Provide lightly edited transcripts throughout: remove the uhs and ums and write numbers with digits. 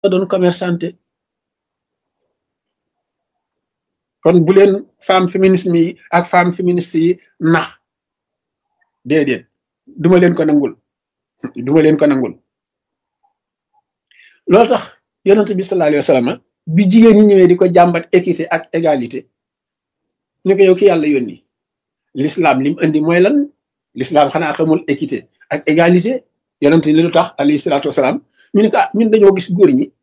doon commerçante. kon bu leen femme féminisme yi ak femme féministe yi nax déedéet duma leen ko nangul duma leen ko nangul loolu tax yonent bi sallallahu alayhi wa sallam bi jigéen ñi ñëwee di ko jàmbat équité ak égalité ñu ko yow ki yàlla yónni l'islam lim indi mooy lan l'islam xanaa xamul équité ak égalité yonent ni lu tax alayhi salaatu wasalaam ñu ne ko ñun dañoo gis góor ñi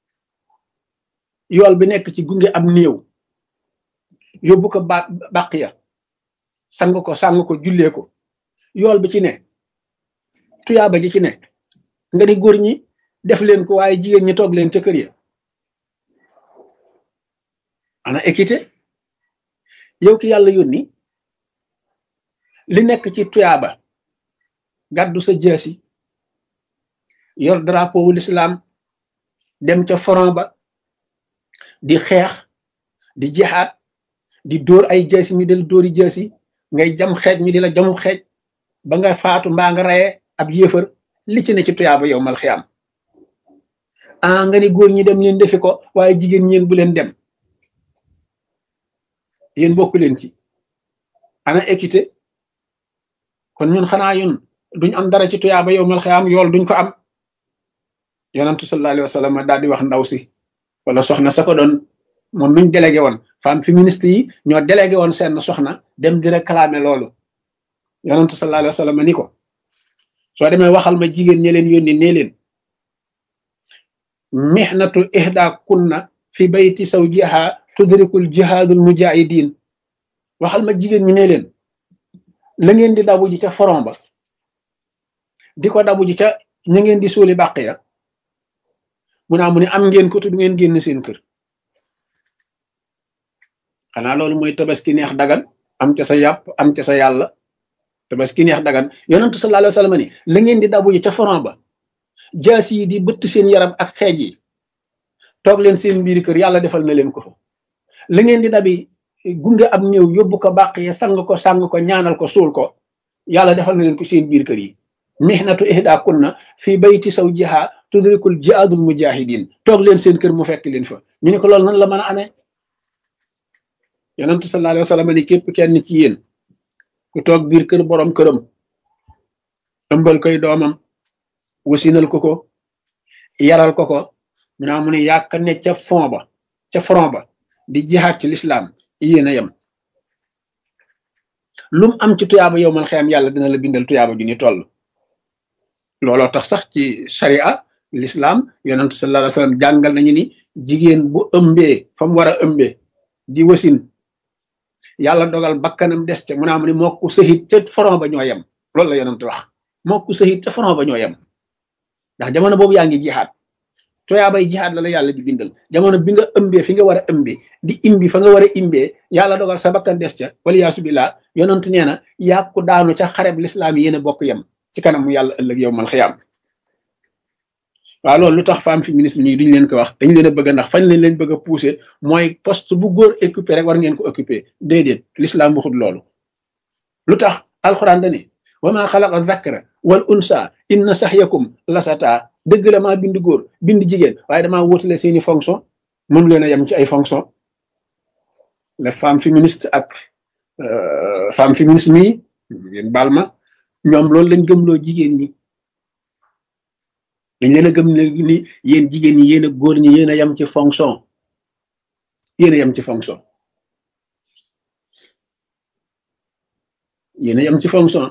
yool bi nekk ci gunge am néew yóbbu ko bàq ya sang ko jullee ko yool bi ci ne tuyaaba ji ci ne nga di góor ñi def leen ko waaye jigéen ñi toog leen ca kër ya ana équité yow ki yàlla yónni li nekk ci tuyaaba gàddu sa jaasi yor drapeau wu l'islam dem ca front ba di xeex di jihaad di dóor ay jaasi ñu del dóori jaasi ngay jam xeej ñu di la jamu xeej ba nga faatu mbaa nga reye ab yéefar li ci ne ci tuyaaba yow mal xiyaam nga ni góor ñi dem leen defi ko waaye jigéen ñeen bu leen dem yéen bokku leen ci ana équité kon ñun xanaa ñun duñ am dara ci tuyaaba yow mal xiyaam yool duñ ko am yonantu sallallahu alayhi wa sallam daal di wax ndaw si wala soxna sa ko doon moom miñ délégué woon femme féministe yi ñoo délégué woon seen soxna dem di réclamer loolu yonantu sallallahu alayhi wa sallam ni ko soo demee waxal ma jigéen ñi leen yónni nee leen mihnatu ihda kunna fi bayti zawjiha tudrikul jihadul mujahidin waxal ma jigéen ñi nee leen la ngeen di dabu ji ca front ba di ko dabu ji ca ña ngeen di suuli bàq ya mu ne am ngeen ko te du ngeen génn seen kër xanaa loolu mooy tabaski neex dagan am ca sa yàpp am ca sa yàlla tabaski neex dagan yonentu sallallahu alayhi wa sallam ni la ngeen di dabu ji ca front ba jaas yi di bëtt seen yaram ak xeej yi toog leen seen biir kër yàlla defal na leen ko fa la ngeen di dabi gunge am néew yóbbu ko bàq ya sang ko ñaanal ko suul ko yàlla defal na leen ko seen biir kër yi mihnatu ihda kunna fi bayti zawjiha tudrikul jihadul mujahidin toog leen seen kër mu fekk leen fa ñu ne ko loolu nan la mën a amee yonentu sallallahu alayhi wa sallam ni képp kenn ci yéen ku toog biir kër borom këram ëmbal koy doomam wasinal ko yaral ko mu ne yàkk ne ca front ba di jihaad ci l'islam yéen a yem lum am ci tuyaaba yow man xeyam yàlla dina la bindal tuyaaba ju ni toll looloo tax sax ci sharia l'islam yonentu sallallahu alayhi wa sallam jàngal nañu ni jigéen bu ëmbee fa mu war a ëmbee di wasin yàlla dogal bakkanam des ca mu ne moo ko sahit ca front ba ñoo yem loolu la yonentu wax moo ko sahit ca front ba ñoo yem ndax jamono boobu yaa ngi jihaad tuyaabay jihaad la yàlla di bindal jamono bi nga ëmbee fi nga war a ëmbee di imbi fa nga war a imbee yàlla dogal sa bakkan des ca waliyaasu billah yonentu nee na yàkku daanu ca xareb l'islam yi yéen a bokk yem ci kanam mu yàlla ëllëg yow mal xiyaam waaw loolu lu tax femme féministe nii duñ leen ko wax dañ leen a bëgg a ndax fañ leen bëgg a pousser mooy poste bu góor occupé rek war ngeen ko occupé déedéet l'islam waxut loolu lu tax alxuraan dani wa ma xalaqa dhakara wal unsa inna sahyakum lasata dëgg la maa bind góor bind jigéen waaye damaa wóotale seeni fonction mënu leen a yem ci ay fonction les femmes féministes ak femme féministe mii ngeen baal ma ñoom loolu lañ gëmloo jigéen ñi dañ leen a gëm ne ni yéen jigéen ñi yéen a góor ñi yéen a yem ci fonction yéen a yem ci fonction yéen a yem ci fonction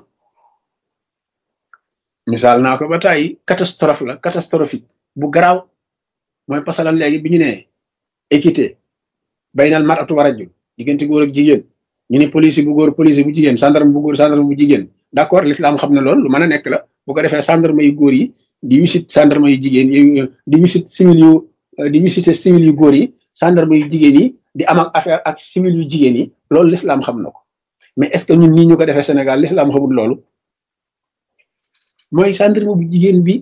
misaal naa ko ba tàyyi catastrophe la catastrophique bu garaaw mooy pasalan léegi bi ñu ne équité baynal mar'atu wa rajul diggante góor ak jigéen ñu ne police bu góor police bu jigéen gendarme bu góor gendarme bu jigéen d'accord l'islam xam na loolu lu mën a nekk la bu ko defee gendarme yu góor yi di wisit gendarme yu jigéen yi di wisit civil yu góor yi gendarme yu jigéen yi di am ak affaire ak civil yu jigéen yi loolu l'islam xam na ko mais est-ce que ñun nii ñu ko defee Sénégal l'islam xamul loolu mooy gendarme bu jigéen bi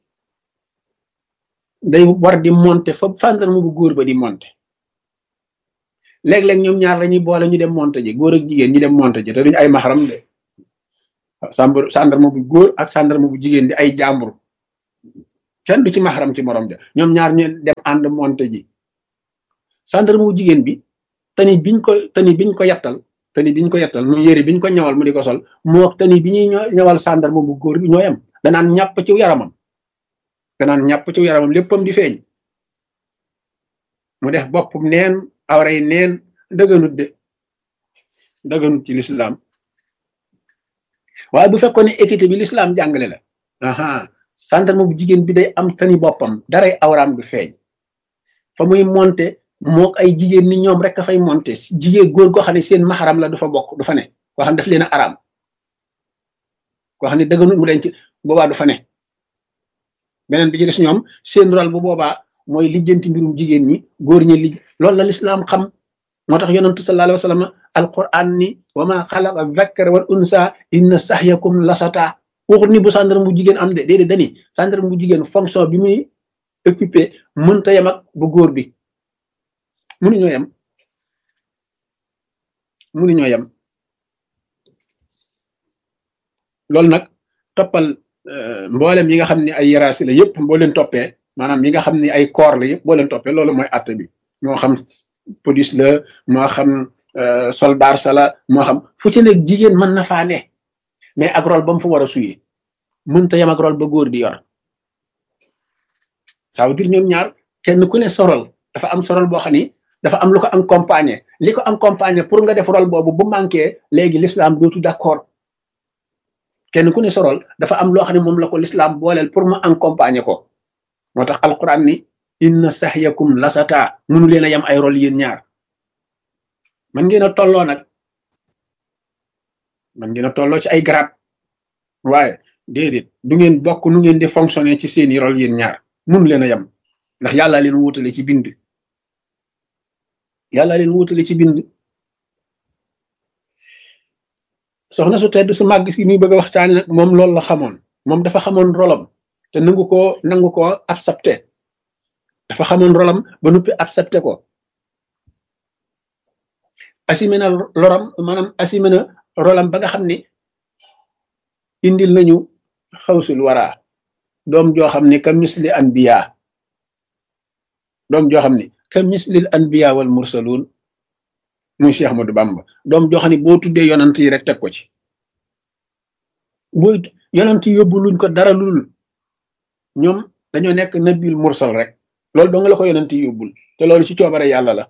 day war di monter fa gendarme bu góor ba di monter léeg-léeg ñoom ñaar dañuy boole ñu dem monter ji góor ak jigéen ñu dem monter ji te duñu ay maxaram de gendarme bu góor ak gendarme bu jigéen di ay jàmbur kenn du ci maxaram ci morom ja ñoom ñaar ñu dem ànd monte ji gendarme bu jigéen bi tani biñ ko yettal tani biñ ko yettal mu yére biñ ko ñawal mu di ko sol moo tani bi ñuy ñawal gendarme bu góor bi ñoo yem danaan ñàpp ci yaramam léppam di feeñ mu def boppam neen awray neen dëgganut ci lislaam waaye bu fekkoon ne équité bi lislaam jàngale la aha gendarme bu jigéen bi day am tani boppam daray awraam du feeñ fa muy monte moo ay jigéen ni ñoom rek a fay monte jigéen góor goo xam ne seen maxaram la du fa bokk du fa ne koo xam ne daf leen a araam koo xam ne dëgganut mu denc boobaa du fa ne beneen bi ci des ñoom seen rôle bu boobaa mooy lijjanti mbirum jigéen ñi góor ñi loolu la lislaam xam moo tax yonentu sallallahu alayhi wa sallam alquran ni wa ma xalaqa zakara wal unsa inna sahyakum lasata waxut ni bu gendarme bu jigéen am de déedéet dani gendarme bu jigéen fonction bi muy occupé mënta yem ak bu góor bi mënuñoo yem loolu nag toppal mboolem yi nga xam ne ay yaraasi la yëpp boo leen toppee maanaam yi nga xam ne ay corps la yëpp boo leen toppee loolu mooy àtte bi moo xam police la moo xam soldat sa la moo xam fu ci nekk jigéen mën na faa ne mais ak rôle ba mu fa war a suyee mënta yem ak rôle ba góor di yor ça veut dire ñoom ñaar kenn ku ne sorol dafa am sorol boo xam ni dafa am lu ko accompagner li ko accompagner pour nga def rôle boobu bu manqué léegi l'islam dootu d'accord kenn ku ne sorol dafa am loo xam ne moom la ko l'islam booleel pour mu accompagner ko moo tax alquran ni inna sahyakum lasata mënu leen a yem ay rôle yéen ñaar man ngeen a tolloo nag man ngeen a tolloo ci ay grade waaye déedéet du ngeen bokk nu ngeen di fonctionner ci seeni rôle yéen ñaar mënu leen a yem ndax yàlla leen wutale ci bind soxna su tedd su màgg si muy bëgg a waxtaane nag moom loolu la xamoon moom dafa xamoon rolam te nangu ko accepté dafa xamoon rolam ba noppi accepté ko assumé na rolam ba nga xam ni indil nañu xawsul wara doom joo xam ni ka misli anbiya doom joo xam ni ka mislil anbiya wal mursalun muy Cheikh Ahmadou Bamba doom joo xam ne boo tuddee yonant yi rek teg ko ci boo yonant yi yóbbu luñ ko dara lul ñoom dañoo nekk nabil mursal rek loolu doo nga la ko yonant yi yóbbul te loolu ci coobare yàlla la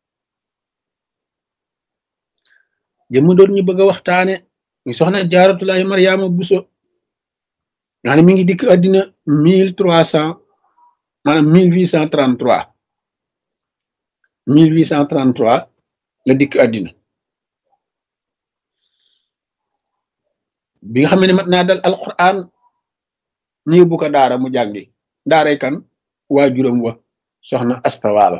jëmm doon ñu bëgg a waxtaane ñu soxna Jaaratulahi Mariama Buso nga ne mi ngi dikk àddina 1300 maanaam 1833 la dikk àddina bi nga xam ne mat naa dal alquran ñu yóbbu ko daara mu jàngi daaray kan waajuram wa soxna astawaala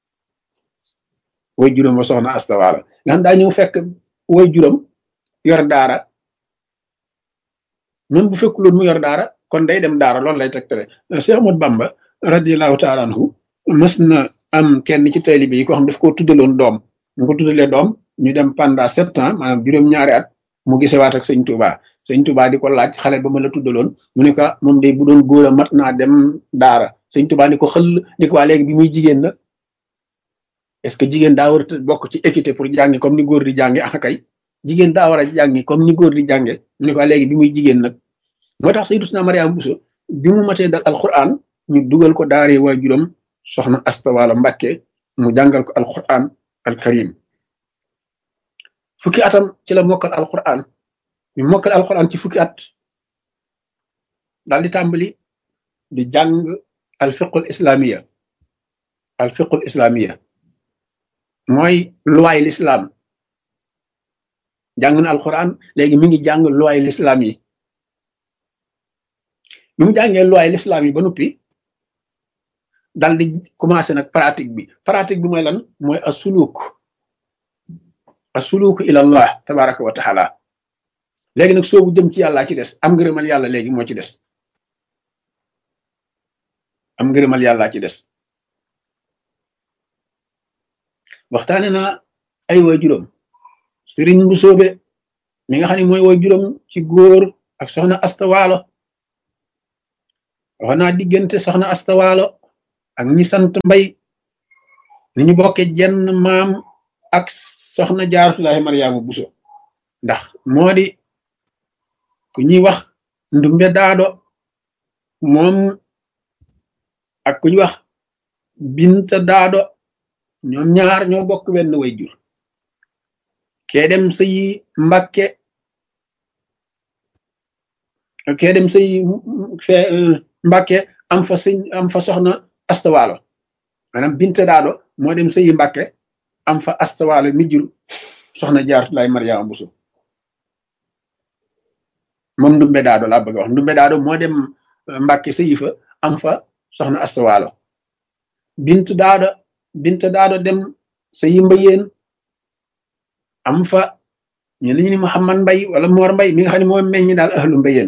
nga xam daa ñëw fekk waajuram yor daara même bu fekkuloon mu yor daara kon day dem daara loolu lay tegtale Cheikh Ahmadou Bamba radiyallahu taala anhu mas na am kenn ci taalibe yi ko xam daf ko tuddaloon doom mu ko tuddalee doom ñu dem pendant 7 ans maanaam juróom-ñaari at mu gisewaat ak sëñ Touba di ko laaj xale ba ma la tuddaloon mu ne ko moom day bu doon góor a mat naa dem daara sëñ Touba ni ko xëll ni ko waa léegi bi muy jigéen nag est-ce que jigéen daa war a bokk ci équité pour jàngi comme ni góor di jànge ah kay jigéen daa war a jàngi comme ni góor di jànge mu ne ko waa léegi bi muy jigéen nag moo tax Sayyidatuna Mariama Bousso bi mu matee dal alquran ñu dugal ko daaree waajuram soxna Astawaala Mbàkke mu jàngal ko alquran alkarim fukki atam ci la mokkal alquran ñu mokkal alquran ci fukki at daal di tàmbali di jàng alfiqul islamiya mooy luwaay l'islam jàng na alquran léegi mi ngi jàng luwaay l'islam yi bi mu jàngee luwaay l'islam yi ba noppi dal di commencé nag pratique bi mooy lan mooy asuluk ila allah tabaraka wa taala léegi nag soobu jëm ci yàlla ci des am ngërëmal yàlla léegi moo ci des waxtaane na ay waajuram sëriñ bu soobe mi nga xam ne mooy waajuram ci góor ak soxna astawaalo wax naa diggante soxna astawaalo ak ñi sant mbay ni ñu bokke jenn maam ak soxna jaaratullahi maryaama buso ndax moo di ku ñuy wax ndumbe daado moom ak ku ñuy wax binta daado ñoom ñaar ñoo bokk wenn way jur kee dem sëyi mbàkke kee dem sëyi mbàkke am fa soxna astawaalo maanaam binta daado moo dem sëyi mbàkke am fa astawaalo mi jur soxna jaaratullahi maryaama buso moom ndumbe daado laa bëgg a wax ndumbe daado moo dem mbàkke sëyi fa am fa soxna astawaalo binta daado dem sëyi mbayeen am fa ñu ni Muhammad Mbay wala Moor Mbay mi nga xam ne moo meññi daal ahlu mbayeen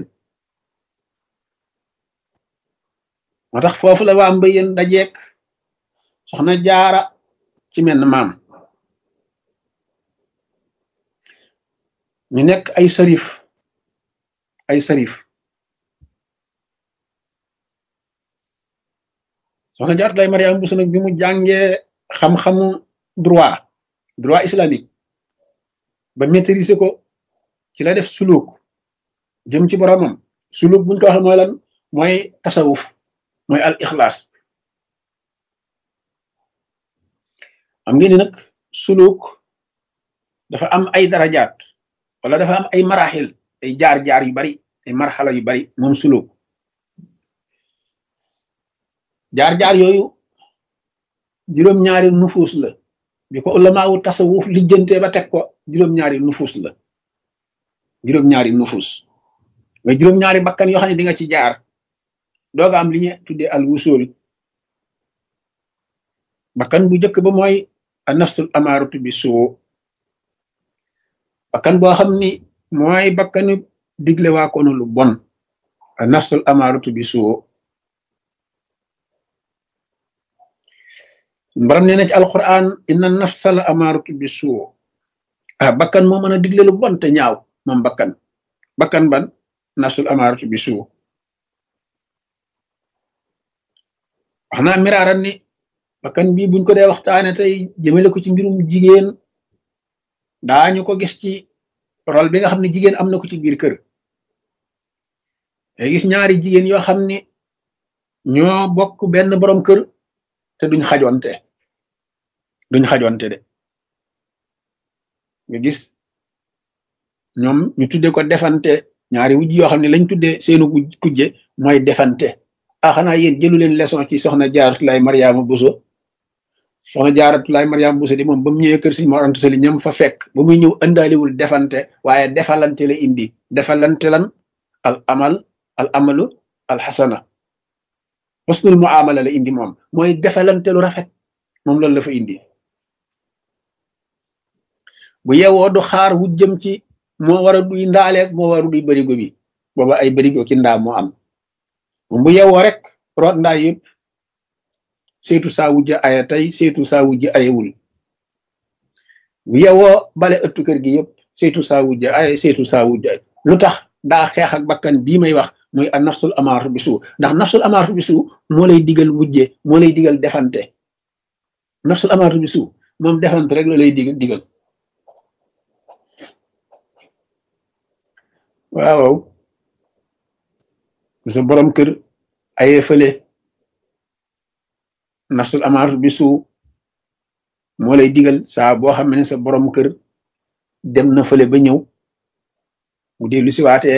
moo tax foofu la waa mbayeen dajeek soxna jaara ci menn maam ñu nekk ay sarif soxna jaaratullahi maryaama buso nag bi mu jàngee xam-xamu droit islamique ba maîtriser ko ci la def suluk jëm ci boromam suluk buñ ko waxee mooy lan mooy tasawuf mooy al ixlaas am ngeen ni nag suluk dafa am ay darajaat wala dafa am ay maraxil ay jaar-jaar yu bari ay marxala yu bari moom suluk jaar-jaar yooyu juróom-ñaari nufuus la bi ko ulamaawu tasawuf lijjante ba teg ko juróom-ñaari nufuus la juróom-ñaari nufuus mooy juróom-ñaari bakkan yoo xam ne di nga ci jaar dooga am li ñu tuddee al wusul bakkan bu njëkk ba mooy an nafsul amaaratu bi suu bakkan boo xam ni mooy bakkanu digle waa koonu lu bon an nafsul amaaratu bi suu mbaram nee na ci alquran inna nafsa la amaaratu bi suu bakkan moo mën a digle lu bon te ñaaw moom bakkan ban nafsul amaaratu bi suu wax naa miraaran ni bakkan bii buñ ko dee waxtaane tey jëmale ko ci mbirum jigéen daañu ko gis ci rôle bi nga xam ne jigéen am na ko ci biir kër day gis ñaari jigéen yoo xam ni ñoo bokk benn borom kër te duñ xajonte de nga gis ñoom ñu tudde ko defante ñaari wujj yoo xam ne lañ tudde seenu kujje mooy defante xanaa yéen jëlu leen leçon ci soxna jaaratullahi maryaama buso soxna jaaratullahi maryaama buso di moom ba mu ñëwee kër si Mor Anta Sali ñam fa fekk ba muy ñëw ëndaaliwul defante waaye defalante la indi defalante lan al amalu al xasana husnul muamala la indi moom mooy defalante lu rafet moom loolu la fa indi bu yewoo du xaar wu jëm ci moo war a duy ndaaleeg moo war a duy barigo bi booba ay barigo ki ndaa moo am moom bu yewoo rek root ndaa yëpp seetu saa wujja aya tey seetu saa wujja ayewul bu yewoo bale ëttu kër gi yëpp seetu saa wujja aya seetu saa wujja ay lu tax daa xeex ak bakkan bii may wax muy a nafsul amaaratu bi suu ndax nafsul amaaratu bi suu moo lay digal wujje moo lay digal defante nafsul amaaratu bi suu moom defante rek la lay digal waaw sa borom kër ayee fële nafsul amaaratu bi suu moo lay digal saa boo xam ne sa borom kër dem na fële ba ñëw mu dellu si waatee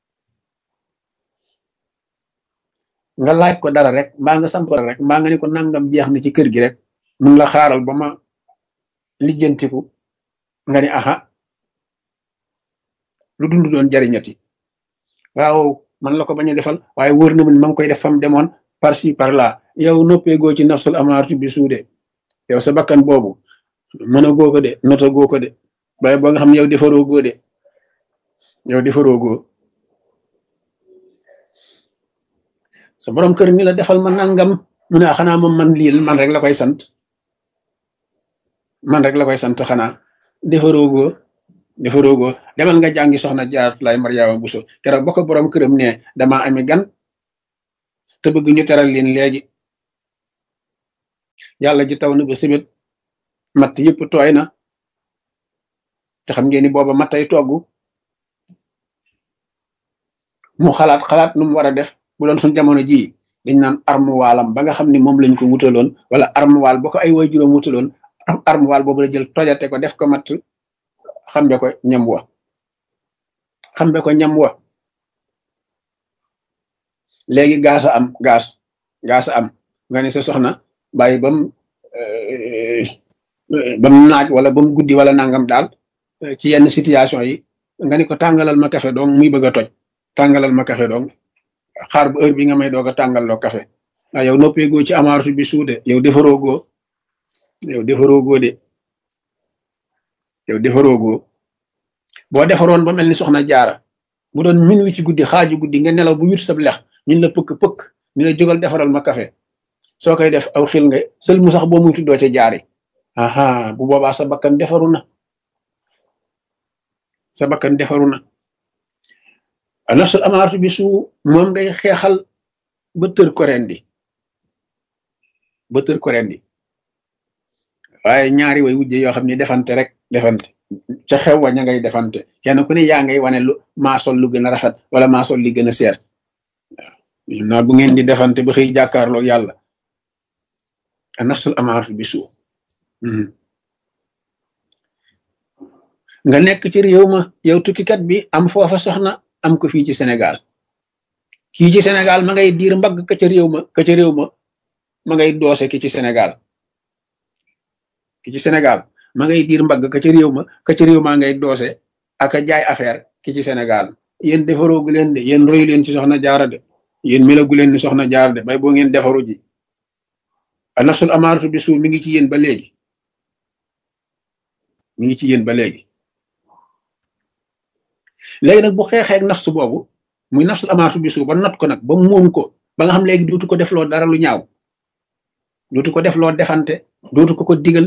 nga laaj ko dara rek mbaa nga sant ko dara rek mbaa nga ne ko nangam jeex na ci kër gi rek mun la xaaral ba ma lijjantiku nga ni aha lu dund doon jariñati waaw man la ko bañ a defal waaye wóor na ma ngi koy def fam demoon par ci par là yow noppeegoo ci nafsul amaaratu bi suude yow sa bakkan boobu mën a goo ko de nota goo ko de waaye boo nga xam ne yow defaroo goo de yow defaroo goo sa borom kër ni la defal ma nangam mu ne xanaa moom man lii man rek la koy sant xanaa defaroo goo demal nga jàngi soxna jaaratullahi maryaama buso keroog ba ko borom këram ne damaa ami gan te bëgg ñu teral leen léegi yàlla ji taw na ba sibit matt yëpp tooy na te xam ngeen ni booba mattay togg mu xalaat nu mu war a def bu doon suñ jamono jii dañ naan armuwaalam ba nga xam ni moom lañ ko wutaloon wala armuwaal ba ko ay way juróom wutaloon armuwaal boobu la jël tojate ko def ko matt xambe ko ñam wa xambe ko ñam wa léegi gaasa am gaasa am nga ne sa soxna bàyyi bam naaj wala bam guddi wala nangam daal ci yenn situation yi nga ne ko tàngalal ma café donc muy bëgg a toj tàngalal ma café donc xaar bu heure bi nga may doog a tàngal loo café ah yow noppee goo ci amaaratu bi suude yow defaroo goo de yow defaroo goo boo defaroon ba mel ni soxna jaara bu doon minuit ci guddi xaaju guddi nga nelaw bu yut sab lex ñun la pëkk ñu la jógal defaral ma café soo koy def aw xil nga sël mu sax boo muy tuddoo ca jaari aha bu boobaa sa bakkan defaru na sa bakkan defaru na nafsul amaaratu bi su moom ngay xeexal ba tër ko rendi waaye ñaari way wujje yoo xam ne defante rek defante ca xew wa ña ngay defante kenn ku ne yaa ngay wane lu maa sol lu gën a rafet wala maa sol li gën a seer waaw naa bu ngeen di defante ba xëy jàkkaarloo yàlla nafsul amaaratu bi su nga nekk ci réew ma yow tukkikat bi am foofa soxna am ko fii ci Sénégal kii ci Sénégal ma ngay diir mbagg ka ca réew ma ma ngay doose ki ci Sénégal ma ngay diir mbagg ka ca réew ma ngay doose ak a jaay affaire ki ci Sénégal yéen defaroogu leen de yéen royu leen ci soxna jaara de yéen melagu leen ni soxna jaara de bay boo ngeen defaru ji a nafsul amaaratu bi suu mi ngi ci yéen ba léegi léegi nag bu xeexee ak nafsu boobu muy nafsul amaaratu bi suu ba not ko nag ba moom ko ba nga xam léegi dootu ko def loo dara lu ñaaw dootu ko def loo defante dootu ko digal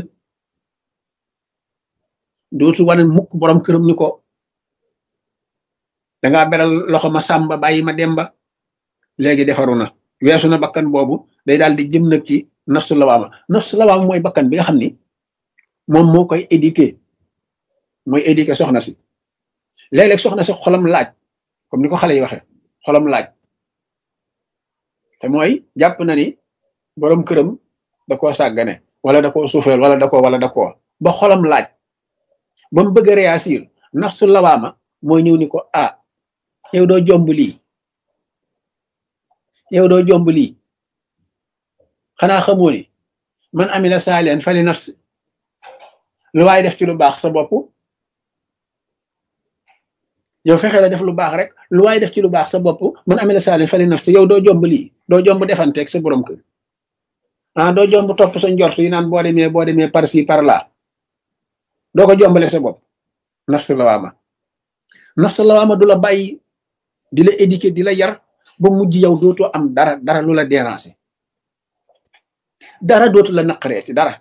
dootu wane mukk borom këram ni ko dangaa beral loxo ma sàmba bàyyi ma demba léegi defaru na weesu na bakkan boobu day daal di jëm nag ci nafsu lawaama mooy bakkan bi nga xam ni moom moo koy éduquer soxna si léeg-léeg soxna si xolam laaj comme ni ko xale yi waxe xolam laaj te mooy jàpp na ni borom këram da koo sàggane wala da koo suufeel wala da koo ba xolam laaj ba mu bëgg a réagir nafsu lawaama mooy ñëw ni ko ah yow doo jomb lii xanaa xamoo ni man amila saalihan fali nafsi lu waay def ci lu baax sa bopp yow fexe la def lu baax rek lu waay def ci lu baax sa bopp man amila saalihan fali nafsi yow doo jomb lii doo jomb defanteeg sa borom kër ah doo jomb topp sa njort yi naan boo demee par ci par là doo ko jombale sa bopp nafsu lawaama du la bàyyi di la éduquer di la yar ba mujj yow dootoo am dara lu la déranger dara dootu la naqaree ci dara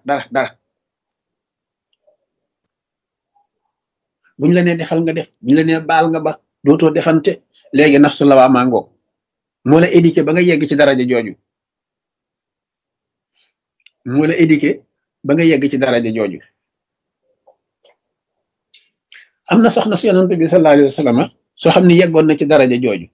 buñ la nee defal nga def buñ la nee baal nga ba dootoo defante léegi nafsu lawaama ngoog moo la éduquer ba nga yegg ci daraja jooju am na soxna si yonent bi sallallahu alayhi wa sallam soo xam ne yeggoon na ci daraja jooju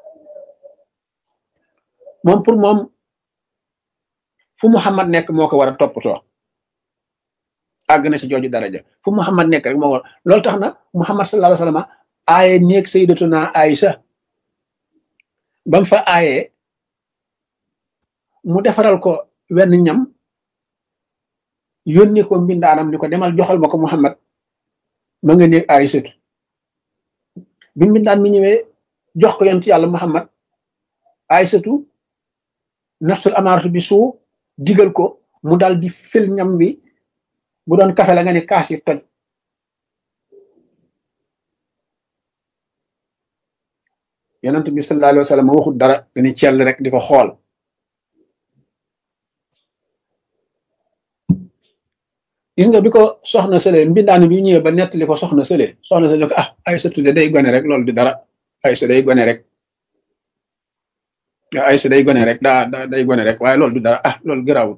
moom pour moom fu Muhammad nekk moo ko war a toppatoo àgg na ci jooju daraja fu Muhammad nekk rek moo war loolu tax na Muhammad sallallahu alayhi wa sallam aaye néeg sayyidatuna Aïcha bam fa aayee mu defaral ko wenn ñam yónni ko mbindaanam ni ko demal joxal ma ko Muhammad ma nga néeg Aïsatu bi mbindaan mi ñëwee jox ko yonent yàlla Muhammad Aïsatu nafsul amaaratu bi suu digal ko mu dal di fil ñam bi bu doon kafe la nga ne kaas yi toj yonent bi sallallahu alayhi wa sallam waxut dara dañu cell rek di ko xool gis nga bi ko soxna sële mbindaan bi ñëwee ba nettali ko soxna sële ko ah Aïsatu de day gone rek loolu di dara Aïsa day gone rek Aysa day gone rek day gone rek waaye loolu du dara loolu gëraawul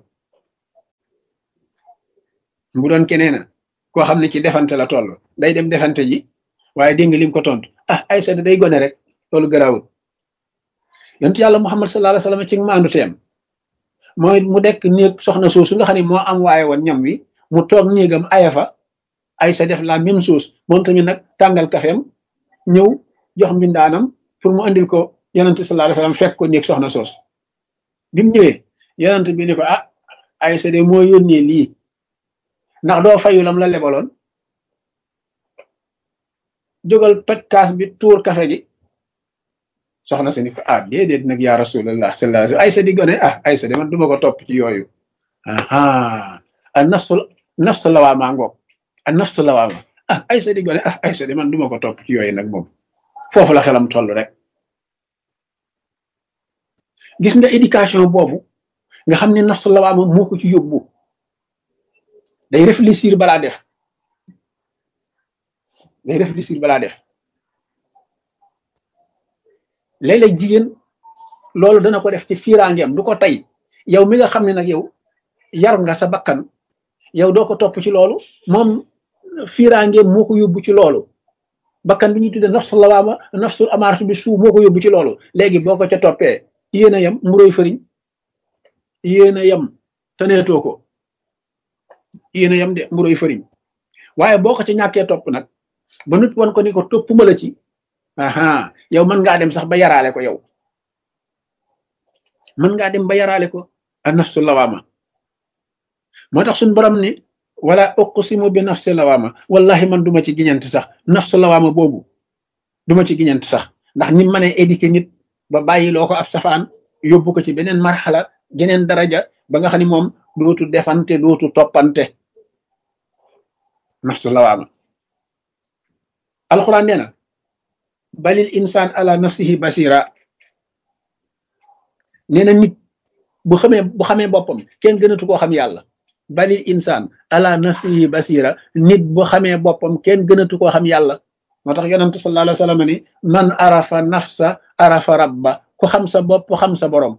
bu doon keneen koo xam ne ci defante la toll day dem defante ji waaye dégg nga lim ko tontu Aysa day gone rek loolu gëraawul yonent yàlla Muhammad sallallahu alayhi wasallam ci maandu teem mooy mu dekk néeg soxna soosu nga xam ne moo am waaye woon ñam wi mu toog néegam aya fa Aysa def la même chose moom tamit nag tàngal kafeem ñëw jox mbindaanam pour mu andil ko yonent sallallahu alayhi wasallam fekk ko néeg soxna soos bi mu ñëwee yonent bi ni ko Aysa de moo yónnee lii ndax doo fayu lam la lebaloon jógal toj kaas bi tuur kafe gi soxna si ni ko déedéet nag yaa rasulallah sallallahu alayhi wasallam Aysa di gone Aysa de man duma ko topp ci yooyu nafsu lawaama ngoog nafsu lawaama Aysa di gone Aysa de man duma ko topp ci yooyu nag moom foofu la xelam toll rek gis nga éducation boobu nga xam ne nafsu lawaama moo ko ci yóbbu day réfléchir balaa def léeg-léeg jigéen loolu dana ko def ci fiiraangeem du ko tey yow mi nga xam ne nag yow yar nga sa bakkan yow doo ko topp ci loolu moom fiiraangeem moo ko yóbbu ci loolu bakkan bi ñuy tudde nafsul lawaama nafsul amaaratu bi suu moo ko yóbbu ci loolu léegi boo ko ca toppee yéen a yem mburoy fëriñ yéen a yem taneetoo ko yéen a yem de mburoy fëriñ waaye boo ko ca ñàkkee topp nag ba nit wan ko ni ko toppuma la ci yow mën ngaa dem sax ba yaraale ko yow mën ngaa dem ba yaraale ko a nafsu lawaama moo tax suñ borom ni wala uqsimu bi nafsi lawaama wallahi man duma ci giñant sax nafsu lawaama boobu duma ci giñant sax ndax ni mën a éduquer nit ba bàyyi loo ko ab safaan yóbbu ko ci beneen marxala geneen daraja ba nga xam ni moom dootu defante dootu toppante nafsu lawaama alxuraan nee na balil insaan ala nafsihi basira nee na nit bu xamee boppam kenn gënatu koo xam yàlla balil insaan ala nafsihi basira nit bu xamee boppam kenn gënatu koo xam yàlla moo tax yonent sallallahu alayhi wa sallam ni man arafa nafsa arafa rabba ku xam sa bopp xam sa borom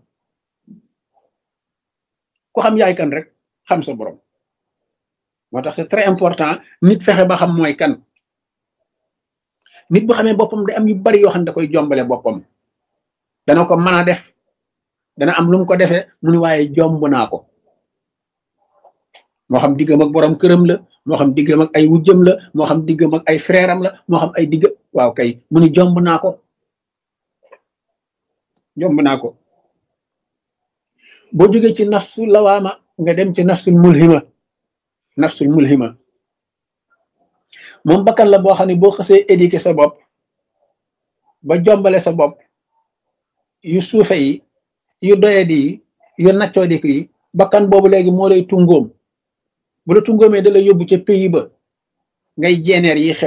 ku xam yaay kan rek xam sa borom moo tax c'est très important nit fexe ba xam mooy kan nit bu xamee boppam day am yu bari yoo xam ne da koy jombale boppam dana ko mën a def dana am lu mu ko defee mu ni waaye jomb naa ko moo xam diggam ak borom këram la moo xam diggam ak ay wujjëm la moo xam diggam ak ay frère am la moo xam ay digg waaw kay mu ni jomb naa ko boo jógee ci nafsu lawaama nga dem ci nafsul mulhima moom bakkan la boo xam ne boo xasee éduquer sa bopp ba jombale sa bopp yu suufe yi yu doyadi yi yu naccoodi yi bakkan boobu léegi moo lay tungoom bu la tungoomee da lay yóbbu ca pays ba ngay jeeneer yi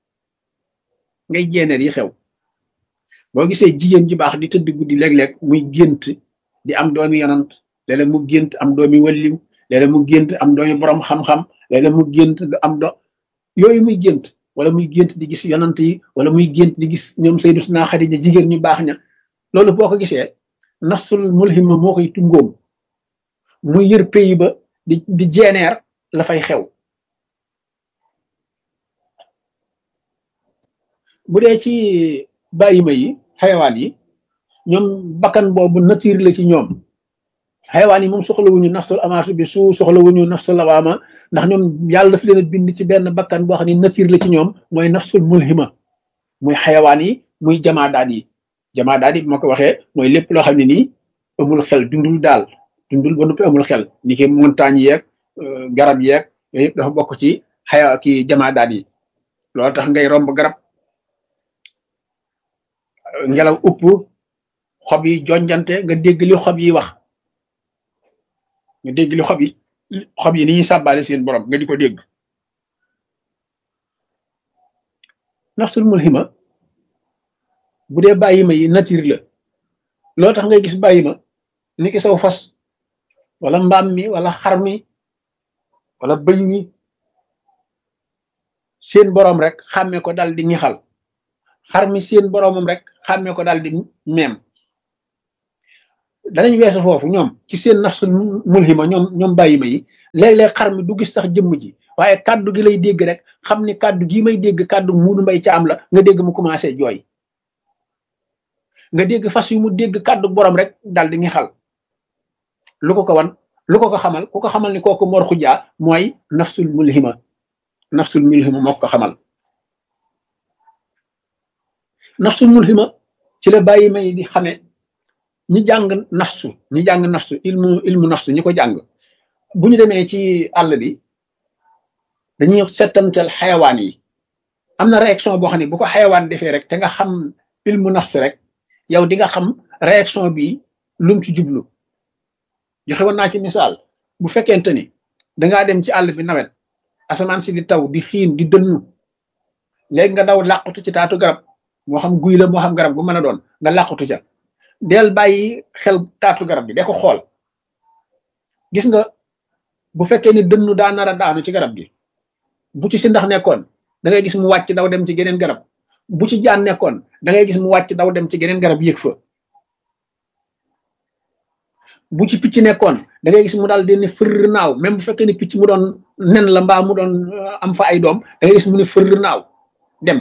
xew boo gisee jigéen ju baax di tëdd guddi léeg-léeg muy gént di am doomi yonant léeg-léeg mu gént am doomi walliw léeg-léeg mu gént am doomi borom xam-xam léeg-léeg mu gént am yooyu muy gént wala muy gént di gis yonant yi wala muy gént di gis ñoom Sayyidatuna Xadija jigéen ñu baax ña loolu boo ko gisee nafsul mulhima moo koy tungoom muy yër pays ba di jeeneer la fay xew bu dee ci bàyyima yi xayawaan yi ñoom bakkan boobu nature la ci ñoom xayawaan yi moom soxlawuñu nafsul amaatu bi su soxlawuñu nafsul lawaama ndax ñoom yàlla daf leen a bind ci benn bakkan boo xam ne nature la ci ñoom mooy nafsul mulhima muy xayawaan yi muy jamaadaat yi bi ma ko waxee mooy lépp loo xam ne nii amul xel dundul ba noppi amul xel ni ki montagne yeeg garab yeeg yooyu yëpp dafa bokk ci jamaadaat yi loolu tax ngay romb garab ngelaw upp xob yi jonjante nga dégg li xob yi wax nga dégg li xob yi ni ñuy sàbbaale seen borom nga di ko dégg nafsul mulhima bu dee bàyyima yi nature la loo tax ngay gis bàyyima ni ki saw fas wala mbaam mi wala xar mi wala bëy mi seen borom rek xàmmee ko dal di ñixal xar mi seen boromam rek xàmmee ko dal di meem danañ weesu foofu ñoom ci seen nafsul mulhima ñoom bàyyi ma yi léeg-léeg xar mi du gis sax jëmm ji waaye kàddu gi lay dégg rek xam ni kàddu gii may dégg kàddu Muudu Mbay Caam la nga dégg mu commencé jooy nga dégg fas yu mu dégg kàddu borom rek dal di ngi xal lu ko wan lu ko xamal ku ko xamal ni kooku Mor Xuja mooy nafsul mulhima moo ko xamal nafsul mulhima ci la bàyyi may di xame ñi jàng nafsu ilmu nafsu ñi ko jàng bu ñu demee ci àll bi dañuy settantal xayawaan yi am na réaction boo xam ne bu ko xayawaan defee rek te nga xam ilmu nafs rek yow di nga xam réaction bi lum ci jublu joxe woon naa ci misaal bu fekkente ni dangaa dem ci àll bi nawet asamaan si di taw di xiin di dënnu léegi nga daw làqutu ci taatu garab moo xam guy la moo xam garab bu mën a doon nga làqutu ca del bàyyi xel taatu garab bi de ko xool gis nga bu fekkee ni dënnu daa nar a daanu ci garab gi bu ci si ndax nekkoon da ngay gis mu wàcc daw dem ci geneen garab bu ci jaan nekkoon da ngay gis mu wàcc daw dem ci geneen garab yéeg fa bu ci picc nekkoon da ngay gis mu daal di ne fër naaw même bu fekkee ni picc mu doon nen la mbaa mu doon am fa ay doom da ngay gis mu ne fër naaw dem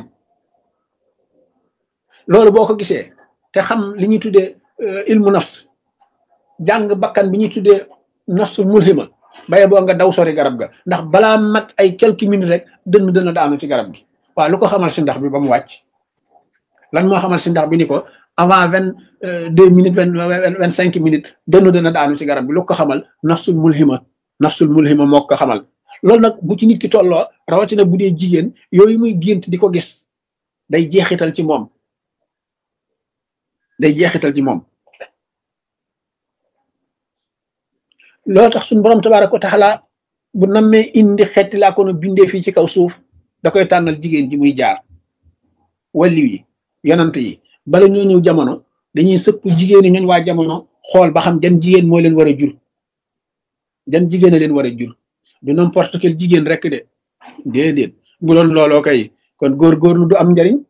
loolu boo ko gisee te xam li ñuy tuddee ilmu nafs jàng bakkan bi ñuy tuddee nafsul mulhima baye boo nga daw sori garab ga ndax balaa mat ay quelques minutes rek dënn daanu ci garab gi waaw lu ko xamal si ndax bi ba mu wàcc lan moo xamal si ndax bi ni ko avant 22 minutes 25 minutes dënn daanu ci garab bi lu ko xamal nafsul mulhima moo ko xamal loolu nag bu ci nit ki tolloo rawatina bu dee jigéen yooyu muy gént di ko gis day jeexital ci moom loo tax suñu borom tabaaraka wa taala bu nammee indi xeeti laa ko no bindee fii ci kaw suuf da koy tànnal jigéen ji muy jaar waliw yi yonant yi bala ñoo ñëw jamono dañuy sëpp jigéen ñi ñooñ waa jamono xool ba xam jan jigéen moo leen war a jur jan jigéen a leen war a jur du n'importe quel jigéen rek de déedéet bu doon looloo kay kon góorgóorlu du am njariñ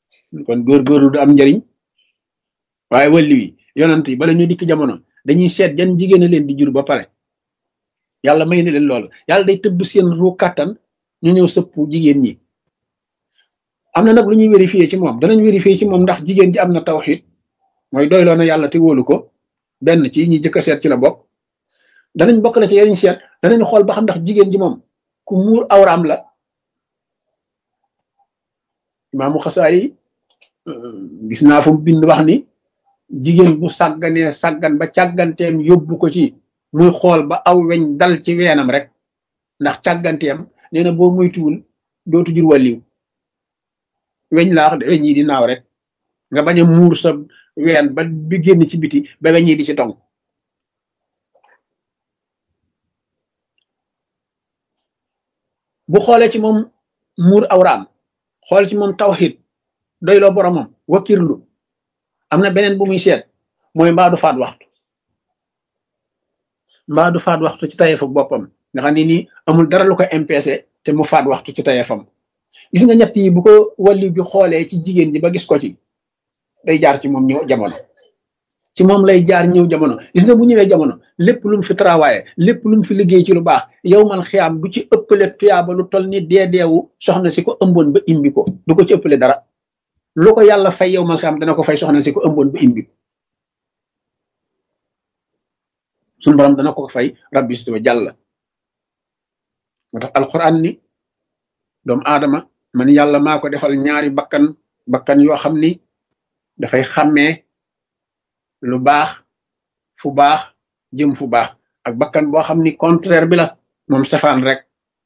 waaye waliw yi yonant yi bala ñoo dikk jamono dañuy seet jan jigéen a leen di jur ba pare yàlla may na leen loolu yàlla day tëbb seen ru kàttan ñu ñëw sëpp jigéen ñi am na nag lu ñuy vérifier ci moom danañ vérifier ci moom ndax jigéen ji am na tawxiid mooy doyloo na yàlla te wóolu ko benn ci ñi jëkk a seet ci la bokk danañ bokk na ci yariñ seet danañ xool ba xam ndax jigéen ji moom ku muur awraam la imaamu Xasaali gis naa fu mu bind wax ni jigéen bu sàgganee sàggan ba càgganteem yóbbu ko ci muy xool ba aw weñ dal ci weenam rek ndax càgganteem nee na boo muytuwul dootu jur wàlliw weñ laa wax de weñ yi di naaw rek nga bañ a muur sa ween ba bi génn ci biti ba weñ yi di ci tong bu xoolee ci moom muur awraam xool ci moom tawxiid doyloo boromam wakkirlu am na beneen bu muy seet mooy mbaa du faat waxtu ci tayeefu boppam nga xam ne nii amul dara lu ko empêché te mu faat waxtu ci tayeefam gis nga ñett yi bu ko wàllu bi xoolee ci jigéen ji ba gis ko ci day jaar ci moom ñëw jamono ci moom lay jaar ñëw jamono gis nga bu ñëwee jamono lépp lu mu fi travaillé lépp lu mu fi liggéey ci lu baax yow man xiyaam du ci ëppale tuyaaba lu toll ni deedeewu soxna si ko ëmboon ba imbi ko du ko ci ëppale dara lu ko yàlla fay yow man xiyaam dana ko fay soxna si ko ëmboon ba imbi ko suñu borom dana ko fay rabbi si wa jàll moo tax alquran ni doomu aadama man yàlla maa ko defal ñaari bakkan yoo xam ni dafay xàmmee lu baax fu baax jëm fu baax ak bakkan boo xam ni contraire bi la moom safaan rek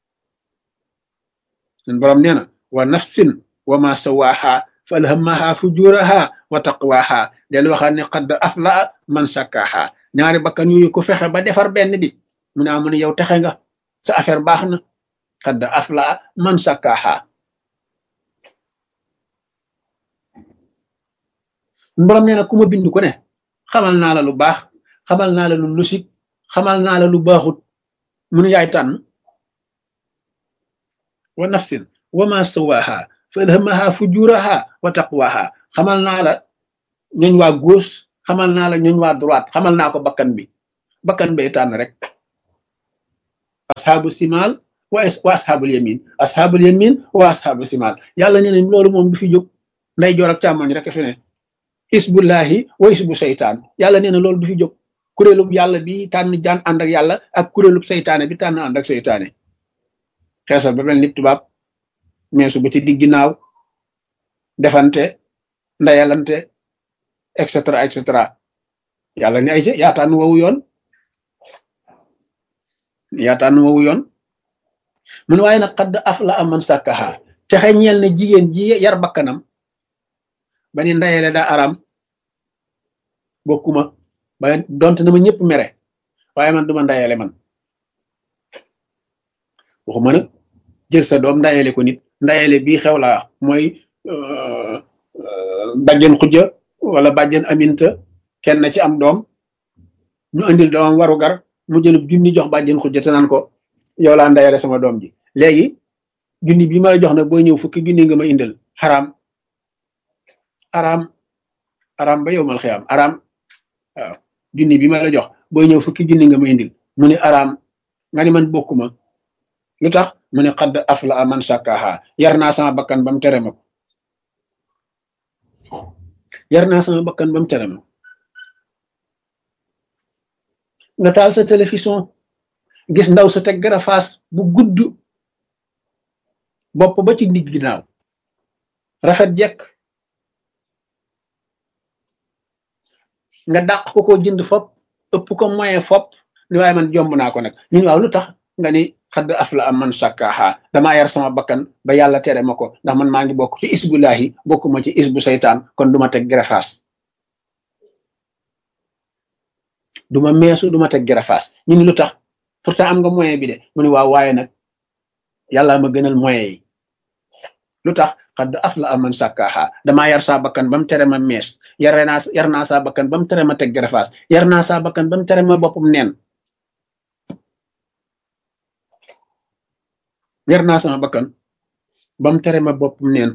suñu borom nee na wa nafsin wa ma sawaaha fa alhamaha fujuraha wa taqwaha del waxaat ne qad aflaa man sakkaha ñaari bakkan yooyu ko fexe ba defar benn bi mu ne amu ne yow texe nga sa affaire baax na qad aflaa man sakkaha borom nee na ku ma bind ku ne xamal naa la lu baax xamal naa la lu lusik xamal naa la lu baaxut mu ne yaay tànn wa nafsin wa ma sawaha fa alhamaha fujuraha wa taqwaha xamal naa la ñooñ waa gauche xamal naa la ñun waa droite xamal naa ko bakkan bay tànn rek asxaabu simaal wa asxaabul yamin wa asxaabu simaal yàlla nee nañ loolu moom du fi jóg nday joor ak càmmoñ rek fi ne isbullahi wa isbu seytaan yàlla nee na loolu du fi jóg kuréelub yàlla bi tànn jaan ànd ak yàlla ak kuréelub seytaane bi tànn ànd ak seytaane xeesal ba mel ni tubaab meesu ba ci digg ginnaaw defante ndayalante et cetera yàlla ni ay ca yaa tànn wowu yoon mun waaye nag xadd af la am man sàkkaha texe ñeel na jigéen ji yar bakkanam ba ni ndayele daa aram bokkuma ba donte na ma ñëpp mere waaye man duma ndayele man waxuma nag jël sa doom ndayele ko nit ndayele bii xew laa mooy bàjjen xujja wala bàjjen aminta kenn ci am doom ñu andil doomam waru gar mu jëlub junni jox bàjjen xujja te naan ko yow laa ndayele sama doom ji léegi junni bi ma la jox nag booy ñëw fukki junni nga ma indil araam ba yow mal xiyaam araam waaw junni bi ma la jox booy ñëw fukki junni nga ma indil mu ne araam nga ni man bokkuma lu tax mu ne xadd afla man sàkkaaha yar naa sama bakkan ba mu tere ma ko nga taal sa télévision gis ndaw sa teg garafaas bu gudd bopp ba ci digg ginnaaw rafet jekk nga dàq ko jënd fop ëpp ko moyen fop ni waaye man jomb naa ko nag ñun waaw lu tax nga ni xadd afla man sàkkaaha damaa yar sama bakkan ba yàlla tere ma ko ndax man maa ngi bokk ci isbullahi bokkuma ci isbu seytaan kon duma teg garafaas duma meesu duma teg garafaas ñu ni lu tax pourtant am nga moyen bi de mu ne waaw waaye nag yàlla ma gënal moyen yi lu tax xadd afla man sàkkaaha damaa yar saa bakkan ba mu tere ma mees yar naa saa bakkan ba mu tere ma teg garafaas yar naa saa bakkan ba mu tere ma boppam neen yar naa sama bakkan ba mu tere ma boppam neen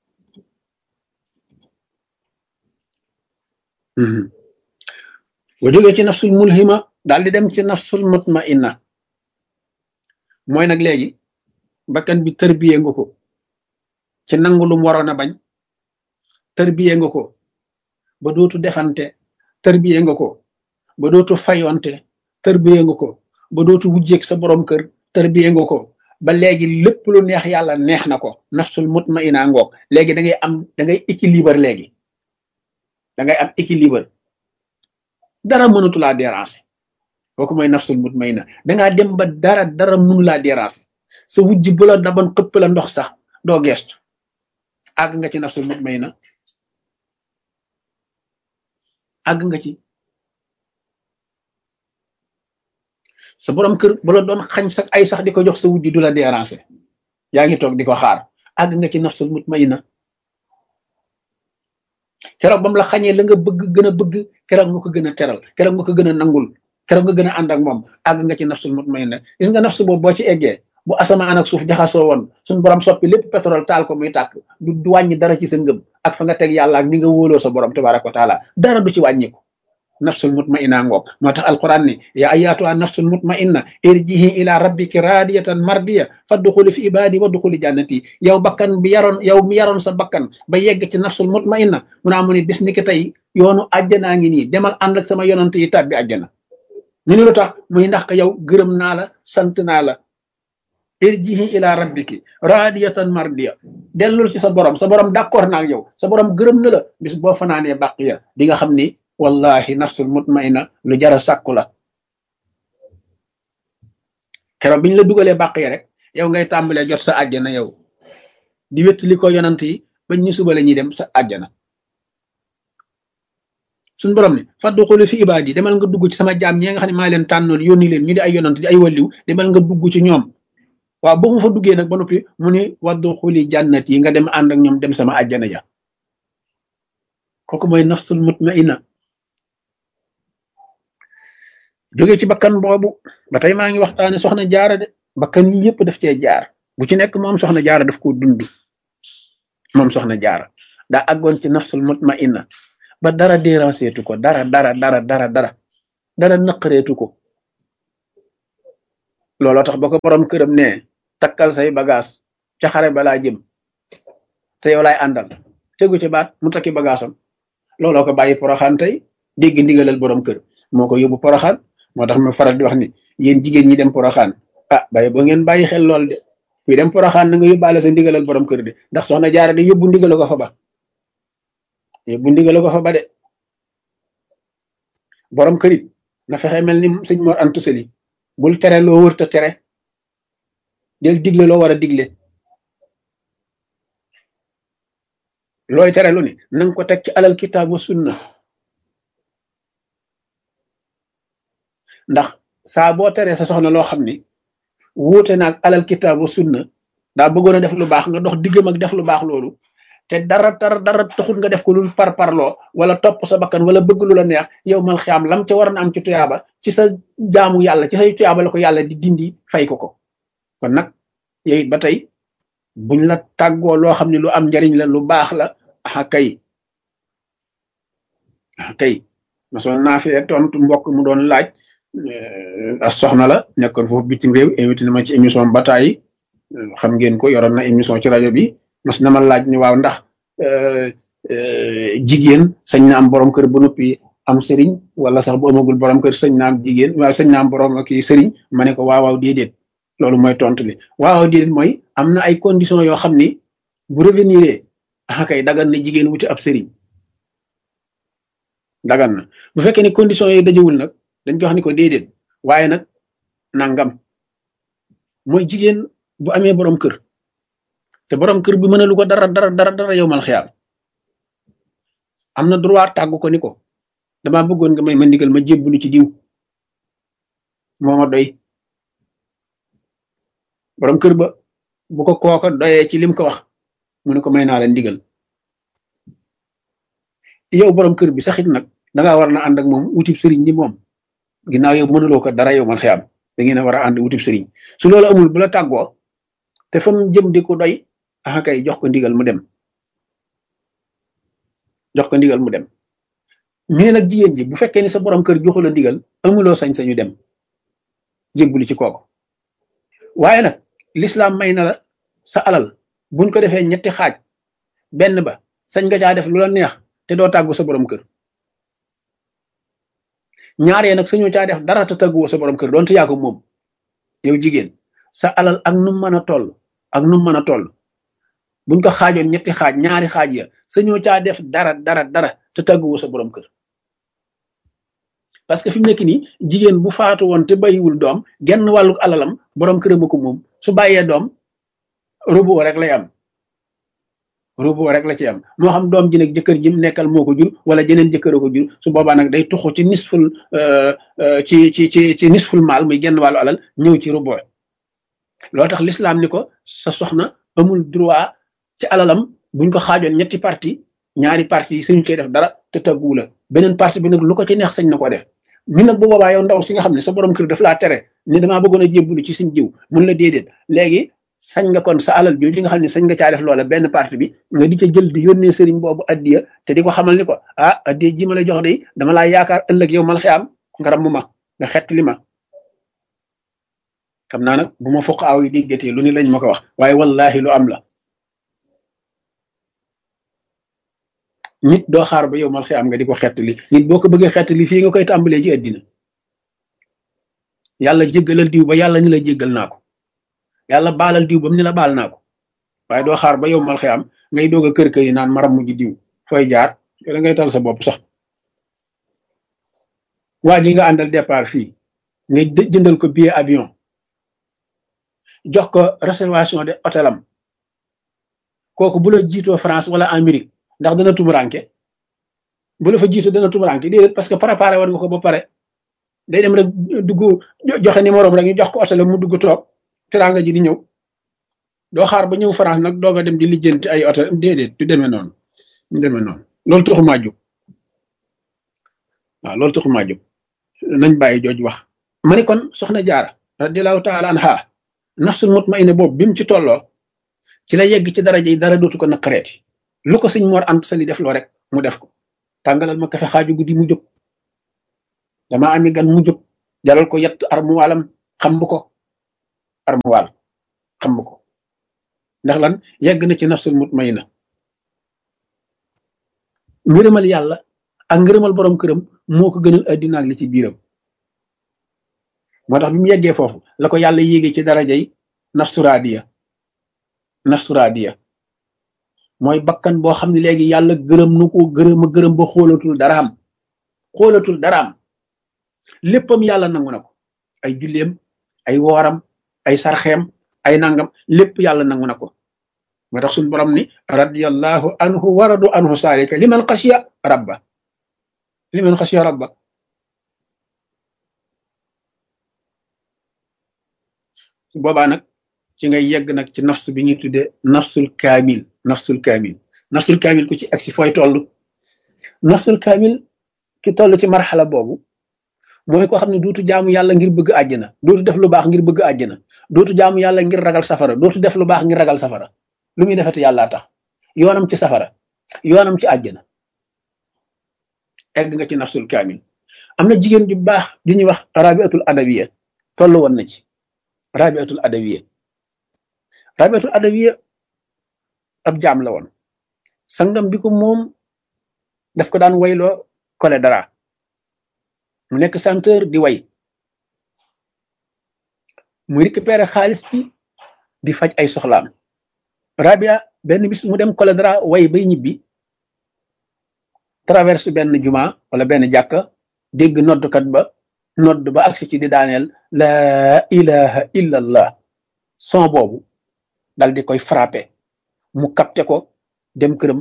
bu jógee ci nafsul mulhima daal di dem ci nafsul mutmainna mooy nag léegi bakkan bi tërbiyee nga ko ci nangu lum waroon a bañ tërbiyee nga ko ba dootu defante tërbiyee nga ko ba dootu fayonte tërbiyee nga ko ba dootu wujjeeg sa borom kër tërbiyee nga ko ba léegi lépp lu neex yàlla neex na ko nafsul mutmainna ngoog léegi da ngay équilibre léegi da ngay am équilibre dara mënatu laa déranger kooku mooy nafsul mutmainna dangaa dem ba dara mënu laa déranger sa wujj bu la daban xëpp la ndox sax doo geestu àgg nga ci nafsul mutmainna àgg nga ci sa borom kër bu la doon xañ sax ay sax di ko jox sa wujj du la déranger yaa ngi toog di ko xaar àgg nga ci nafsul mutmainna keroog bam la xañee la nga bëgg gën a bëgg keroog nga ko gën a teral keroog nga ko gën a nangul keroog nga gën a ànd ak moom àgg nga ci nafsul mutmainna gis nga nafsu boobu boo ci eggee bu asamaan ak suuf jaxasoo woon suñu borom soppi lépp pétrole taal ko muy tàkk du wàññi dara ci sa ngëm ak fa nga teg yàlla ak ni nga wóoloo sa borom tabaraka wa taala dara du ci wàññiku nafsul mutmainna ngoog moo tax alquran ni ya ayatuha nafsul mutmainna irjihi ila rabbiki radiyatan mardiya fadxuli fi ibadi wadxuli jannati yow bakkan bi yow mi yaroon sa bakkan ba yegg ci nafsul mutmainna mu naa mu ni bis ni ki tey yoonu àjjanaa ngi nii demal ànd ak sama yonante yi tàbbi àjjana ñu ni lu tax muy ndax ka yow gërëm naa la sant naa la irjihi ila rabbiki radiyatan mardiya dellul ci sa borom d'accord naa ak yow sa borom gërëm na la bis boo fanaanee bàqiya di nga xam ni wallahi nafsul mutmainna lu jara sàkku la keroog biñ la dugalee bàqiya rek yow ngay tàmbalee jot sa àjjana yow di wéttali ko yonant yi bañ ñu suba la ñuy dem sa àjjana suñu borom ne fadxuli fi ibaadi demal nga dugg ci sama jaam ñi nga xam ne maa leen tànnoon yónni leen ñu di ay yonant di ay wàlliw demal nga dugg ci ñoom waaw boo ma fa duggee nag ba noppi mu ne wadxuli jannat yi nga dem ànd ak ñoom dem sama àjjana ja kooku mooy nafsul mutmainna jóge ci bakkan boobu ba tey maa ngi waxtaane soxna jaara de bakkan yi yëpp daf cee jaar bu ci nekk moom soxna jaara daf ko dund moom soxna jaara daa àggoon ci nafsul mutmainna ba dara dérangeetu ko dara naqareetu ko. looloo tax ba ko borom këram ne takkal say bagage ca xare balaa jëm te yow laay àndal tegu ci baat mu takki bagaasam. looloo ko bàyyi poroxaan tey dégg ndigalal borom kër moo ko yóbbu poroxaan. moo tax ma faral di wax ni yéen jigéen ñi dem poroxaan bàyyi boo ngeen bàyyi xel lool de fii dem poroxaan na nga yóbbaale sa ndigalal borom kër de ndax soxna jaara de yóbbu ndigal ko fa ba de borom kër it na fexe mel ni sëñ Mor Anta Sali bul tere loo wërta tere del digle loo war a digle looy tere lu ni nanga ko teg ci alal kitaab wa sunna ndax saa boo teree sa soxna loo xam ni wuute naag alal kitaab wa sunna daa bëggoon a def lu baax nga dox diggam ak def lu baax loolu te dara taxul nga def ko lu parloo wala topp sa bakkan wala bëgg lu la neex yow mal xiyaam lam ca war na am ci tuyaaba ci sa jaamu yàlla ci say tuyaaba la ko yàlla di dindi fay ko kon nag yow it ba tey buñ la tàggoo loo xam ne lu am njariñ la lu baax la kay masoon naa fee tontu mbokk mu doon laaj as soxna la nekkoon foofu bitim réew invité na ma ci émission bataay xam ngeen ko yoroon na émission ci rajo bi mas na ma laaj ni waaw ndax jigéen sañ na am borom kër bu noppi am sëriñ wala sax bu amagul borom kër sañ na am jigéen wala sañ na am borom ak sëriñ ma ne ko waaw déedéet loolu mooy tontu li waaw déedéet mooy am na ay conditions yoo xam ni bu revenir kay dagan na jigéen wuti ab sëriñ dagan na bu fekkee ne conditions yooyu dajewul nag dañ ko wax ni ko déedéet waaye nag nangam mooy jigéen bu amee borom kër te borom kër bi mënalu ko dara yow mal xiyaam am na droit tàggu ko ni ko damaa bëggoon nga may ma ndigal ma jébbalu ci diw moo ma doy borom kër ba bu ko kooka doyee ci lim ko wax mu ne ko may naa la ndigal yow borom kër bi saxit nag dangaa war na ànd ak moom wutib sëriñ ni moom ginnaaw yow mënuloo ko dara yow mal xiyaam da ngeen a war a ànd wutib sëriñ su loolu amul bu la tàggoo te fa mu jëm di ko doy kay jox ko ndigal mu dem ñu ne nag jigéen ji bu fekkee ni sa borom kër joxu la ndigal amuloo sañ-sañu dem jébbuli ci kooku waaye nag lislaam may na la sa alal buñ ko defee ñetti xaaj benn ba sañ nga caa def lu la neex te doo tàggu sa borom kër ñaaree nag sañoo caa def dara te tàgguwoo sa borom kër doonte yaa ko moom yow jigéen sa alal ak nu mën a toll buñ ko xaajoon ñetti xaaj ñaari xaaj ya sañoo caa def dara te tàgguwoo sa borom kër parce que fi mu nekk nii jigéen bu faatu woon te bàyyiwul doom genn wàllu alalam borom këram ko moom su bàyyee doom robot rek lay am robot rek la ci am moo xam doom ji nag jëkkër ji mu nekkal moo ko jur wala jeneen jëkkër ko jur su boobaa nag day tuxu ci nisful ci nisful maal muy genn wàllu alal ñëw ci robot loolu tax l'islam ni ko sa soxna amul droit ci alalam buñ ko xaajoon ñetti parti ñaari parti yi suñu cee def dara te tagguwu la beneen parti bi nag lu ko ci neex sañ na ko def ñu nag bu boobaa yow ndaw si nga xam ne sa borom kër daf laa tere ni damaa bëggoon a jébbalu ci suñ jiw mun la déedéet léegi sañ nga kon sa alal jooju nga xam ne sañ nga caa def loola benn parti bi nga di ca jël di yónnee sëriñ boobu addiya te di ko xamal ni ko addiya ji ma la jox de dama laa yaakaar ëllëg yow mal xiyaam nga ramm ma nga xettali ma xam naa nag bu ma fokk aw yi déggatee lu ni lañ ma ko wax waaye wallahi lu am la nit doo xaar ba yow mal xiyaam nga di ko xettali nit boo ko bëggee xettali fii nga koy tàmbalee ci àddina yàlla jéggalal diw ba yàlla ni la jéggal naa ko yàlla baalal diw ba mu ni la baal naa ko waaye doo xaar ba yow mal xiyaam ngay doog a kër yi naan maram mujj diw fooy jaar da ngay tal sa bopp sax waa ji nga àndal départ fii nga jëndal ko billet avion jox ko réservation de hôtelam kooku bu la jiitoo France wala Amérique ndax dana tumuranke bu la fa jiitoo dana tumuranke déedéet parce que préparé war nga ko ba pare day dem rek dugg joxe numéro rek ñu jox ko hôtelam mu dugg toog teraanga ji di ñëw doo xaar ba ñëw France nag doog a dem di lijjanti ay hôtel déedéet du demee noonu loolu taxumaa jóg waaw loolu taxumaa jóg nañ bàyyi jooj wax ma ni kon soxna jaara radiyallahu taala anha nafsul mutmainna boobu bi mu ci tolloo ci la yegg ci daraja yi dara dootu ko naqareeti lu ko sëñ Mor Anta Sali def loo rek mu def ko tàngalal ma kafe xaaju guddi mu jóg, dama ami gan mu jóg, jaral ko yett armuwaalam xam ko armuwaal xam ko, ndax lan yegg na ci nafsul mutmaina. ngërëmal yàlla ak ngërëmal borom këram moo ko gënal addina ak li ci biiram. moo tax bi mu yeggee foofu la ko yàlla yéegee ci darajay nafsu raadiya mooy bakkan boo xam ne léegi yàlla gërëm nu ko gërëm ba xoolatul daraam léppam yàlla nangu na ko, ay julleem ay wooram ay sarxeem ay nangam lépp yàlla nangu na ko. moo tax suñu borom ni radiyallahu anhu waradu anhu saalika liman xasiya rabba su boobaa nag ci ngay yegg nag ci nafs bi ñuy tuddee nafsul kaamil ku ci agsi fooy toll. nafsul kaamil ki toll ci marxala boobu mooy koo xam ne dootu jaamu yàlla ngir bëgg àjjana, dootu def lu baax ngir bëgg àjjana, dootu jaamu yàlla ngir ragal safara, dootu def lu baax ngir ragal safara. lu muy defati yàllaa tax, yoonam ci safara yoonam ci àjjana. egg nga ci nafsul kaamil. am na jigéen ju baax ju ñuy wax rabiatul adawiya toll woon na ci rabiatul adawiya ab jaam la woon. sangam bi ko moom daf ko daan wayloo kole dara mu nekk chanteur di way, muy récupérer xaalis bi di faj ay soxlaam. Rabia benn bis mu dem kole dara way bay ñibbi, traverse benn juma wala benn jàkka, dégg noddkat ba nodd ba agsi ci di daaneel laa ilaha illa allah. son boobu dal di koy frappé, mu capté ko dem këram.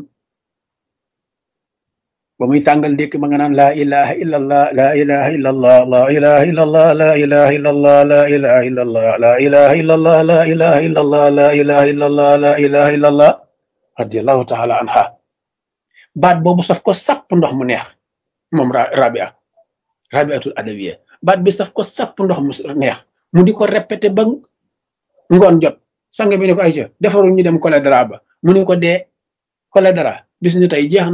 ba muy tàngal ndékki ma nga naan laa ilaha illa allah laa ilaha illa allah laa ilaha illa allah laa ilaha illa allah laa ilaha illa allah laa ilaha illa allah laa ilaha illa allah laa ilaha illa allah laa ilaha illa allah radiallahu taala anha. baat boobu saf ko sapp ndox mu neex moom rabiatul adawiya. baat bi saf ko sapp ndox mu neex mu di ko répété ba ngoon jot. sang bi ne ko ayca defarul ñu dem kole dara ba, mu ne ko dee kole dara bis ñu tey jeex na.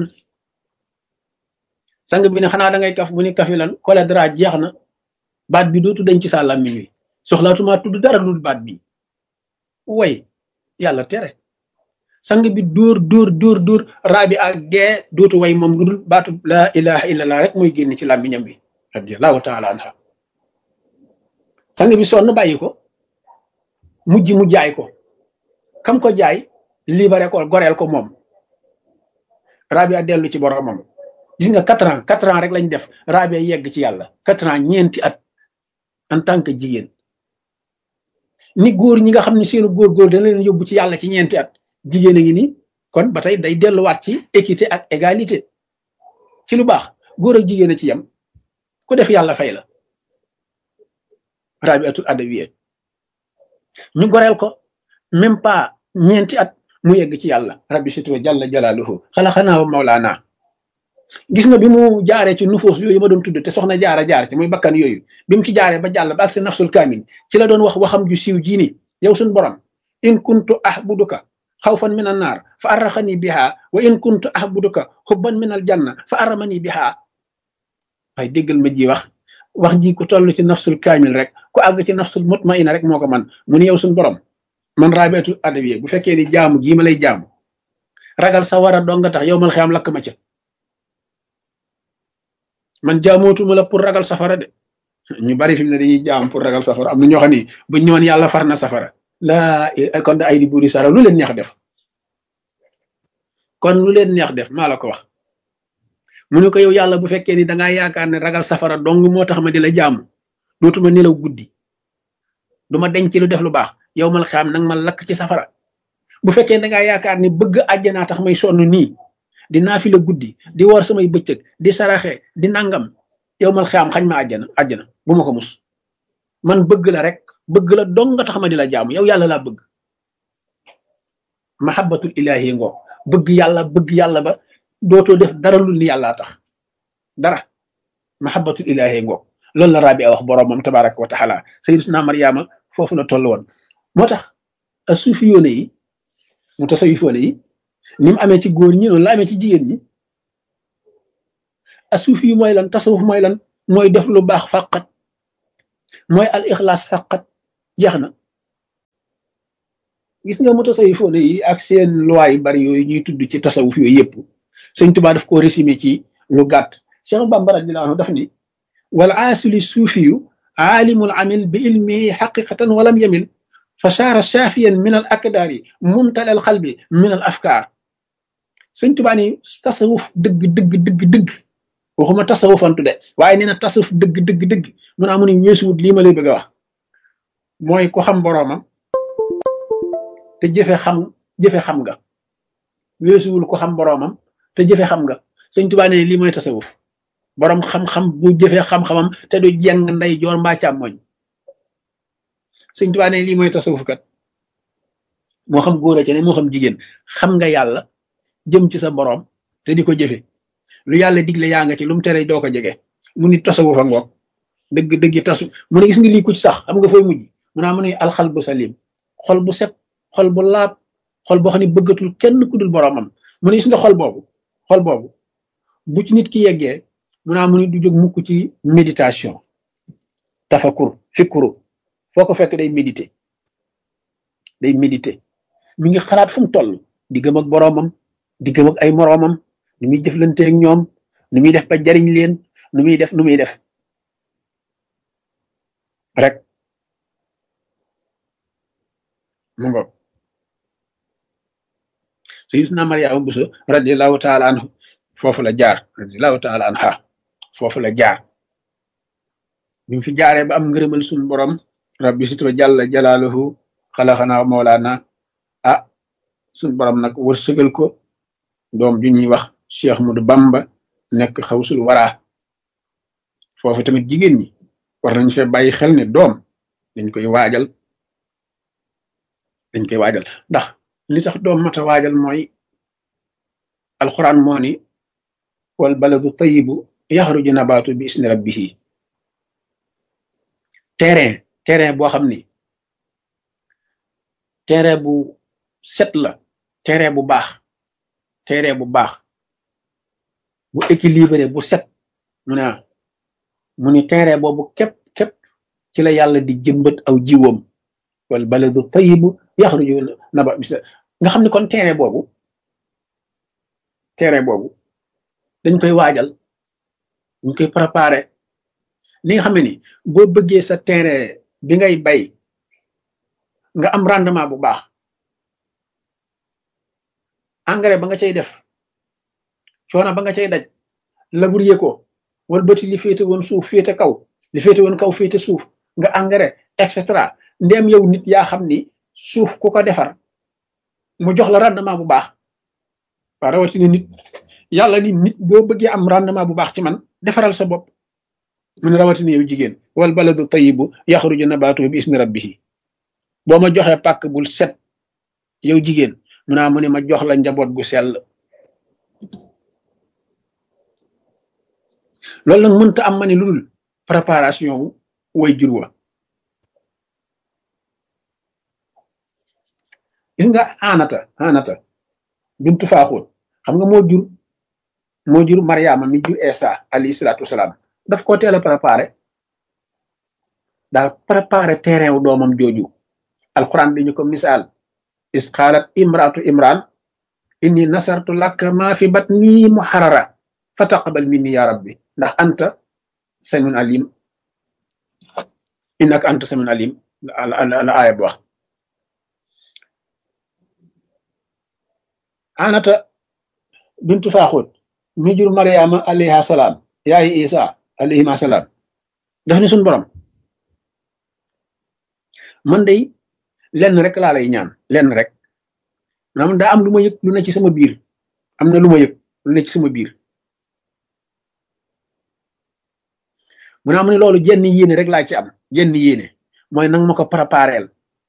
sang bi ne xanaa da ngay kaf, mu ni kafi lan, kole dara jeex na, baat bi dootu dañ ci sa làmmiñ wi, soxlaatuma tudd dara lu baat bi way yàlla tere. sang bi dóor rabi ak dee dootu way moom lu dul baatu laa ilaha illallah rek mooy génn ci làmmiñam bi radiallahu taala anha. sang bi sonn bàyyi ko, mujj mu jaay ko, kam ko jaay libéré ko goreel ko moom. Rabia dellu ci boromam. gis nga 4 ans rek lañ def Rabia yegg ci yàlla 4 ans, ñeenti at en tant que jigéen. ni góor ñi nga xam ne seenu góor dana leen yóbbu ci yàlla ci ñeenti at, jigéen a ngi ni kon ba tey day delluwaat ci équité ak égalité ci lu baax. góor ak jigéen a ci yem, ku def yàlla fay la. Rabiatul adawiya ñu goreel ko même pas ñeenti at mu yegg ci yàlla rabbi situ jalla jalaaluhu xalaxanaa wa mawlaana. gis nga bi mu jaaree ci nufoos yooyu ma doon tudd te soxna jaar ci muy bakkan yooyu, bi mu ci jaaree ba jàll ba ak si nafsul kaamil ci la doon waxam ju siiw jii ni yow suñ borom in kuntu ahbuduka xawfan min an naar fa arraxani biha wa in kuntu ahbuduka xubban min al janna fa arramani biha. waaye déggal ma ji wax ji ku toll ci nafsul kaamil rek, ku àgg ci nafsul mutmaina rek moo ko man. mu ni yow suñ borom man rabiatul adawiya bu fekkee ni jaamu gii ma lay jaamu ragal sa war a doo nga tax yow man xiyam lakk ma ca. man jaamootuma la pour ragal safara de. ñu bari fi mu ne dañuy jaam pour ragal safara, am na ñoo xam ni buñ ñëwoon yàlla far na safara laa kon da ay di buuri sara lu leen neex def, kon lu leen neex def maa la ko wax. mu ne ko yow yàlla bu fekkee ni dangaa yaakaar ne ragal safara dong moo tax ma di la jaamu, dootuma nelaw guddi, duma denc lu def lu baax, yow mal xam nag ma lakk ci safara. bu fekkee dangaa yaakaar ni bëgg àjjanaa tax may sonn nii di naafi la guddi di woor samay bëccëg di saraxe di nangam, yow mal xam xañ ma àjjana bu ma ko mus. man bëgg la rek, bëgg la dong nga tax ma di la jaamu, yow yàlla laa bëgg. mahabbatul ilahi ngoo bëgg yàlla ba dootoo def dara lu ni yàllaa tax dara. mahabbatul ilahi ngoo loolu la Rabia wax boroomam tabaraka wa taala. sayyidatuna Maryama foofu la toll woon. moo tax suufi yoone yi mu tasawifoone yi ni mu amee ci góor ñi noonu la amee ci jigéen ñi. asuufi yu mooy lan tasawuf mooy lan mooy def lu baax fàqat mooy al ixlaas fàqat jeex na. gis nga mutasawifoon yi ak seen loi yu bari yooyu ñuy tudd ci tasawuf yooyu yëpp sëñ Tuubaa daf ko résumé ci lu gàtt. Cheikh Bamba radiyallahu anhu daf ni wal aasili suufiyu aalimul amil bi ilmihi xaqiqatan walam yamil fa saara saafiyan min al akdaari mumtal al xalbi min al afkaar. sëñ Tuubaa ni tasawuf dëgg dëgg dëgg dëgg waxuma tasawufantu de waaye nee na tasawuf dëgg dëgg dëgg mun a mun a weesuwut lii ma lay bëgg a wax mooy ko xam boroomam te jëfe xam nga weesuwul ko xam boroomam te jëfe xam nga. sëñ Tuubaa ne lii mooy tasawuf boroom xam-xam bu jëfe xam-xamam te du jeng nday joor mbaa càmmoñ. sëñ Tuubaa ne lii mooy tasawuf kat moo xam góor a ca ne moo xam jigéen xam nga yàlla jëm ci sa boroom te di ko jëfe lu yàlla digle yaa nga ci lu mu tere doo ko jege mu ni tasawuf a ngoog dëgg dëgg tasu mu ne gis nga lii ku ci sax xam nga fooy mujj mu naa mu ne alxal bu salim xol bu set xol bu laab xol boo xam ne bëggatul kenn ku dul boroomam. mu ne gis nga xol boobu bu ci nit ki yeggee mu naa mu ni du jóg mukk ci méditation tafakur fikuru foo ko fekk day méditer mi ngi xalaat fu mu toll diggam ak boroomam diggam ak ay moroomam nu muy jëflante ak ñoom nu muy def ba jariñ leen nu muy def rek mu ngoog. Sayyidina Mariama Buso radiyallahu taala anhu foofu la jaar radiyallahu taala anha foofu la jaar bi mu fi jaaree ba am ngërëmal suñu borom rabbi sitwa jalla jalaaluhu xalaxanaa mawlaana suñu borom nag wërsëgal ko doom ju ñuy wax Cheikh Ahmadou Bamba nekk xawsul waraa. foofu tamit jigéen ñi war nañ fee bàyyi xel ne doom dañ koy waajal ndax li tax doom mata waajal mooy alquran moo ni wal baladu tayibu yaxruju nabaatu bi isni rabbihi. terrain boo xam ni terrain bu set la terrain bu baax bu équilibré bu set mu ni terrain boobu képp ci la yàlla di jëmbat aw jiwam wal baladu tayibu yaxruju nabaatu bi nga xam ne kon terrain boobu dañ koy waajal dañ koy préparer li nga xam ne ni boo bëggee sa terrain bi ngay bay nga am rendement bu baax engrais ba nga cay def coono ba nga cay daj labourer ko wala bëti li féete woon suuf féete kaw li féete woon kaw féete suuf nga engrais et cetera ndem yow nit yaa xam ni suuf ku ko defar mu jox la rendement bu baax waa rawatina nit yàlla ni nit boo bëggee am rendement bu baax ci man defaral sa bopp mu ne rawatina yow jigéen wal baladu tayibu yaxruju nabaatuhu bi isni rabbihi boo ma joxee pàkk bul set yow jigéen mu ne ma jox la njaboot gu sell. loolu nag mënta am ma ne lu dul préparation way jur wa. gis nga anata bintu faaxoon xam nga moo jur Mariama mi jur Isa alayhi salaatu wasalaam daf ko teel a préparé terrain wu doomam jooju. alquran bi ñu ko misaal is qaalat imraatu imran inni nasartu laka ma fi batni muharrara fa taqabal minni ya rabbi ndax anta samiun alim innaka anta samiun alim la aaya bi wax. anata bintu faaxut mi jur Mariama alayha salaam yaayi Isa alayhima salaam daf ni suñ borom man day lenn rek laa lay ñaan lenn rek maanaam daa am lu ma yëg lu ne ci sama biir am na lu ma yëg lu ne ci sama biir mu ne am ne loolu jenn yéene rek laa ci am jenn yéene mooy nang ma ko prépareel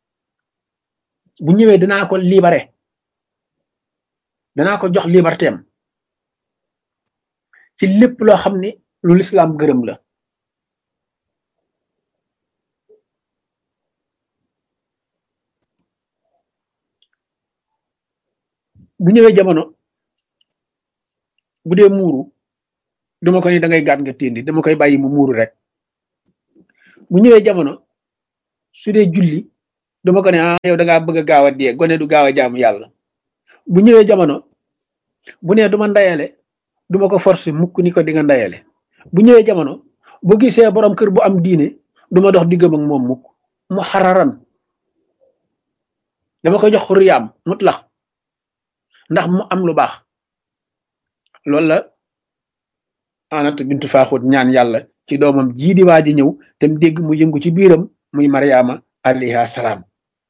bu ñëwee danaa ko libéré danaa ko jox liberté am ci lépp loo xam ne lu lislaam gërëm la. bu ñëwee jamono bu dee muuru duma ko ni da ngay gàtt nga téndi dama koy bàyyi mu muuru rek bu ñëwee jamono su dee julli duma ko ne ah yow da ngaa bëgg a gaaw a dee gone du gaaw a jaamu yàlla bu ñëwee jamono bu nee duma ndayale duma ko forcer mukk ni ko di nga ndayale bu ñëwee jamono bu gisee borom kër bu am diine duma dox diggam ak moom mukk mu xararan dama koy jox xurriyaam mutlax ndax mu am lu baax loolu la Anat bintu Faaxut ñaan yàlla ci doomam jii di waa ji ñëw te mu dégg mu yëngu ci biiram muy Mariama alayha salaam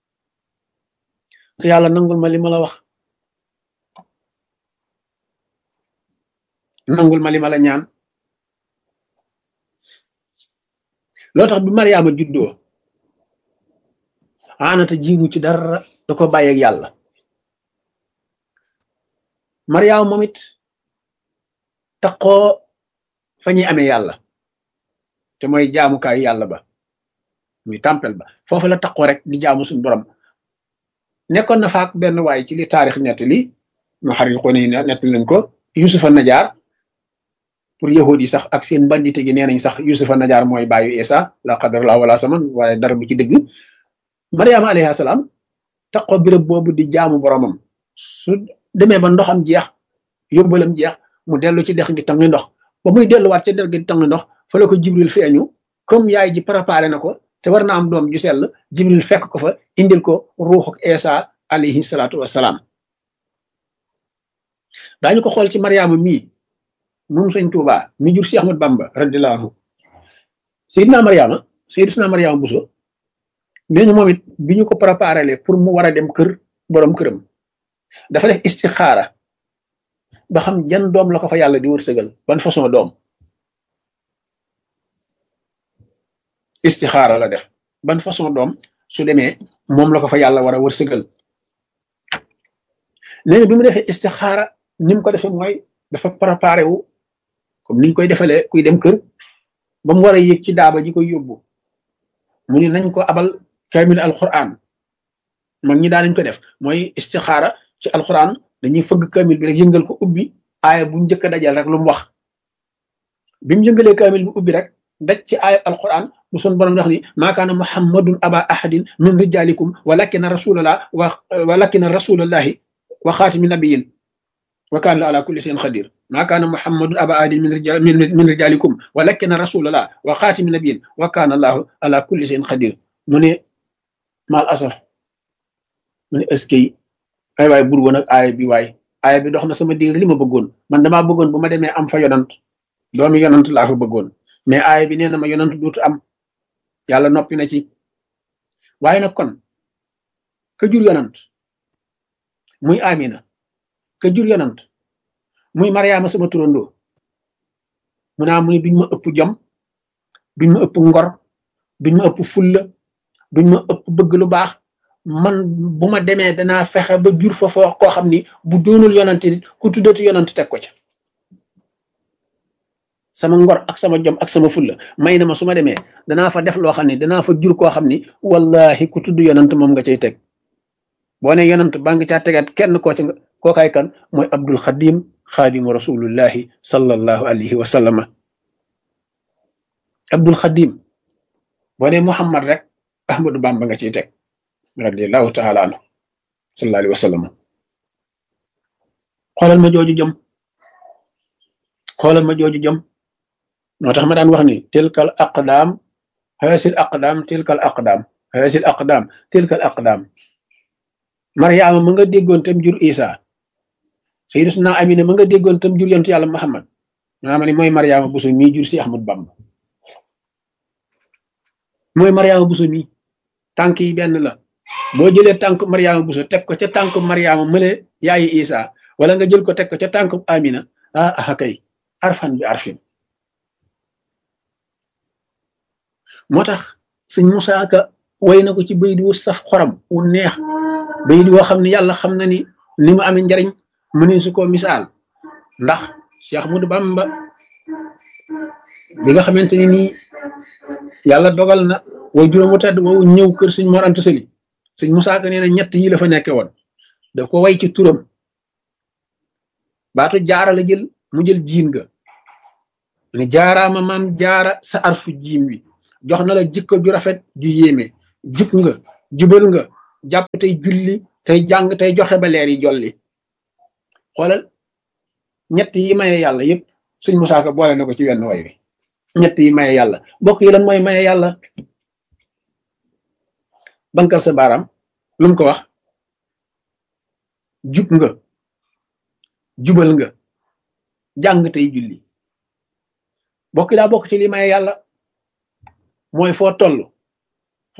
yàlla nangul ma li ma la wax nangul ma li ma la ñaan loo tax bi Mariama juddoo Anata jiimu ci dara da ko bàyyi ak yàlla Mariama moom it taqoo fa ñuy amee yàlla te mooy jaamukaayu yàlla ba muy tàmpel ba foofu la taqoo rek di jaamu suñu borom nekkoon na faak benn waay ci li taarix nettali mu xarit ko ni nettali nañ ko Yusufa Najaar pour yahudi yi sax ak seen bandite gi nee nañ sax Yusufa Najaar mooy bàyyu Isa la qadar la wala saman waaye dara bu ci dëgg Mariama alayhi salaam taqoo béréb boobu di jaamu boromam su demee ba ndoxam jeex yóbbalam jeex mu dellu ci dex gi tangi ndox ba muy delluwaat ca dex gi tangi ndox fa la ko Jibril feeñu comme yaay ji préparé na ko te war na am doom ju sell Jibril fekk ko fa indil ko ruuxu Isa alayhi salaatu wassalaam daañu ko xool ci Mariama mii moom sëñ Tuuba mi jur Cheikh Ahmad Bamba radiyallahu anhu Seydina Mariama Buso nee ñu moom it bi ñu ko préparé pour mu war a dem kër borom këram dafa def istixaara ba xam jan doom la ko fa yàlla di wërsëgal ban façon doom istixaara la def ban façon doom su demee moom la ko fa yàlla war a wërsëgal léegi bi mu defee istixaara ni mu ko defee mooy dafa préparé wu comme niñ koy defalee kuy dem kër ba mu war a yéeg ci daaba ji koy yóbbu mu ni nañ ko abal kaamil alquran mag ñi daanañ ko def mooy istixaara ci alquran dañuy fëgg kaamil bi rek yëngal ko ubbi aaya bu njëkk a dajal rek lu mu wax bi mu yëngalee kaamil bi ubbi rek daj ci aaya alquran bu sun borom wax ni maa kaana muhammadun aba ahadin min rijalikum walakina rasulallahi wa xaatimi nabiyin wa kaana ala kulli shay'in qadir maa kaana muhammadun aba ahadin min rijalikum walakina rasulallah wa xaatimi nabiyin wa kaana allahu ala kulli shay'in qadir mu ne mal asaf mu ne eskay ay waay bur woon ak aaya bi dox na sama digg li ma bëggoon man damaa bëggoon bu ma demee am fa yonant doomi yonant laa fa bëggoon mais aaya bi nee na ma yonant duutu am yàlla noppi na ci waaye nag kon ka jur yonant muy Amina ka jur yonant muy Mariama sama turandoo mu naa mu ni duñ ma ëpp jom duñ ma ëpp ngor duñ ma ëpp fulla duñ ma ëpp bëgg lu baax man bu ma demee danaa fexe ba jur fa foo koo xam ni bu doonul yonant nit ku tuddati yonant teg ko ca sama ngor ak sama jom ak sama fulla may na ma su ma demee danaa fa def loo xam ni danaa fa jur koo xam ni wallahi ku tudd yonant moom nga cay teg boo ne yonant ba nga caa tegaat kenn kookaay kan mooy Abdul Xadim xaadimu rasulullahi sallallahu alayhi wa sallama Abdul Xadim boo ne Muhammad rek Ahmadu Bamba nga ciy teg radiyallahu taala anhu sallallahu alayhi wa sallam xoolal ma jooju jëm moo tax ma daan wax ni tilkal aqdaam haasil aqdaam Mariama ma nga déggoon tam jur Isa Sayyidatuna Amina ma nga déggoon tam jur yonent yàlla Muhammad maa ma ni mooy Mariama Buso mii jur si Ahmad Bamba mooy Mariama Buso mii tànk yi benn la boo jëlee tànk Mariama Buso teg ko ca tànk Mariama mële yaayi Isa wala nga jël ko teg ko ca tànk Amina kay arfan bi arfin moo tax sëñ Musaa Ka way na ko ci bayit wu saf xoram wu neex bayit woo xam ne yàlla xam na ni mu amee njariñ mënee su ko misaal ndax Cheikh Ahmadou Bamba bi nga xamante ni nii yàlla dogal na way juróom wu tedd woowu ñëw kër sëñ Mor Anta Sali sëñ Musaa Ka nee na ñett yi la fa nekke woon daf ko way ci turam baatu jaara la jël mu jël jiin ga ni jaaraama maam jaara sa arfu jiim wi jox na la jikko ju rafet ju yéeme jub nga jubal nga jàpp tey julli tey jàng tey joxe ba leer yi jolli xoolal ñett yi maye yàlla yépp suñ musaaka boole na ko ci wenn way wi ñett yi maye yàlla bokk yi lan mooy maye yàlla bankal sa baaraam lu mu ko wax jub nga jubal nga jàng tey julli bokk daa bokk ci li maye yàlla mooy foo toll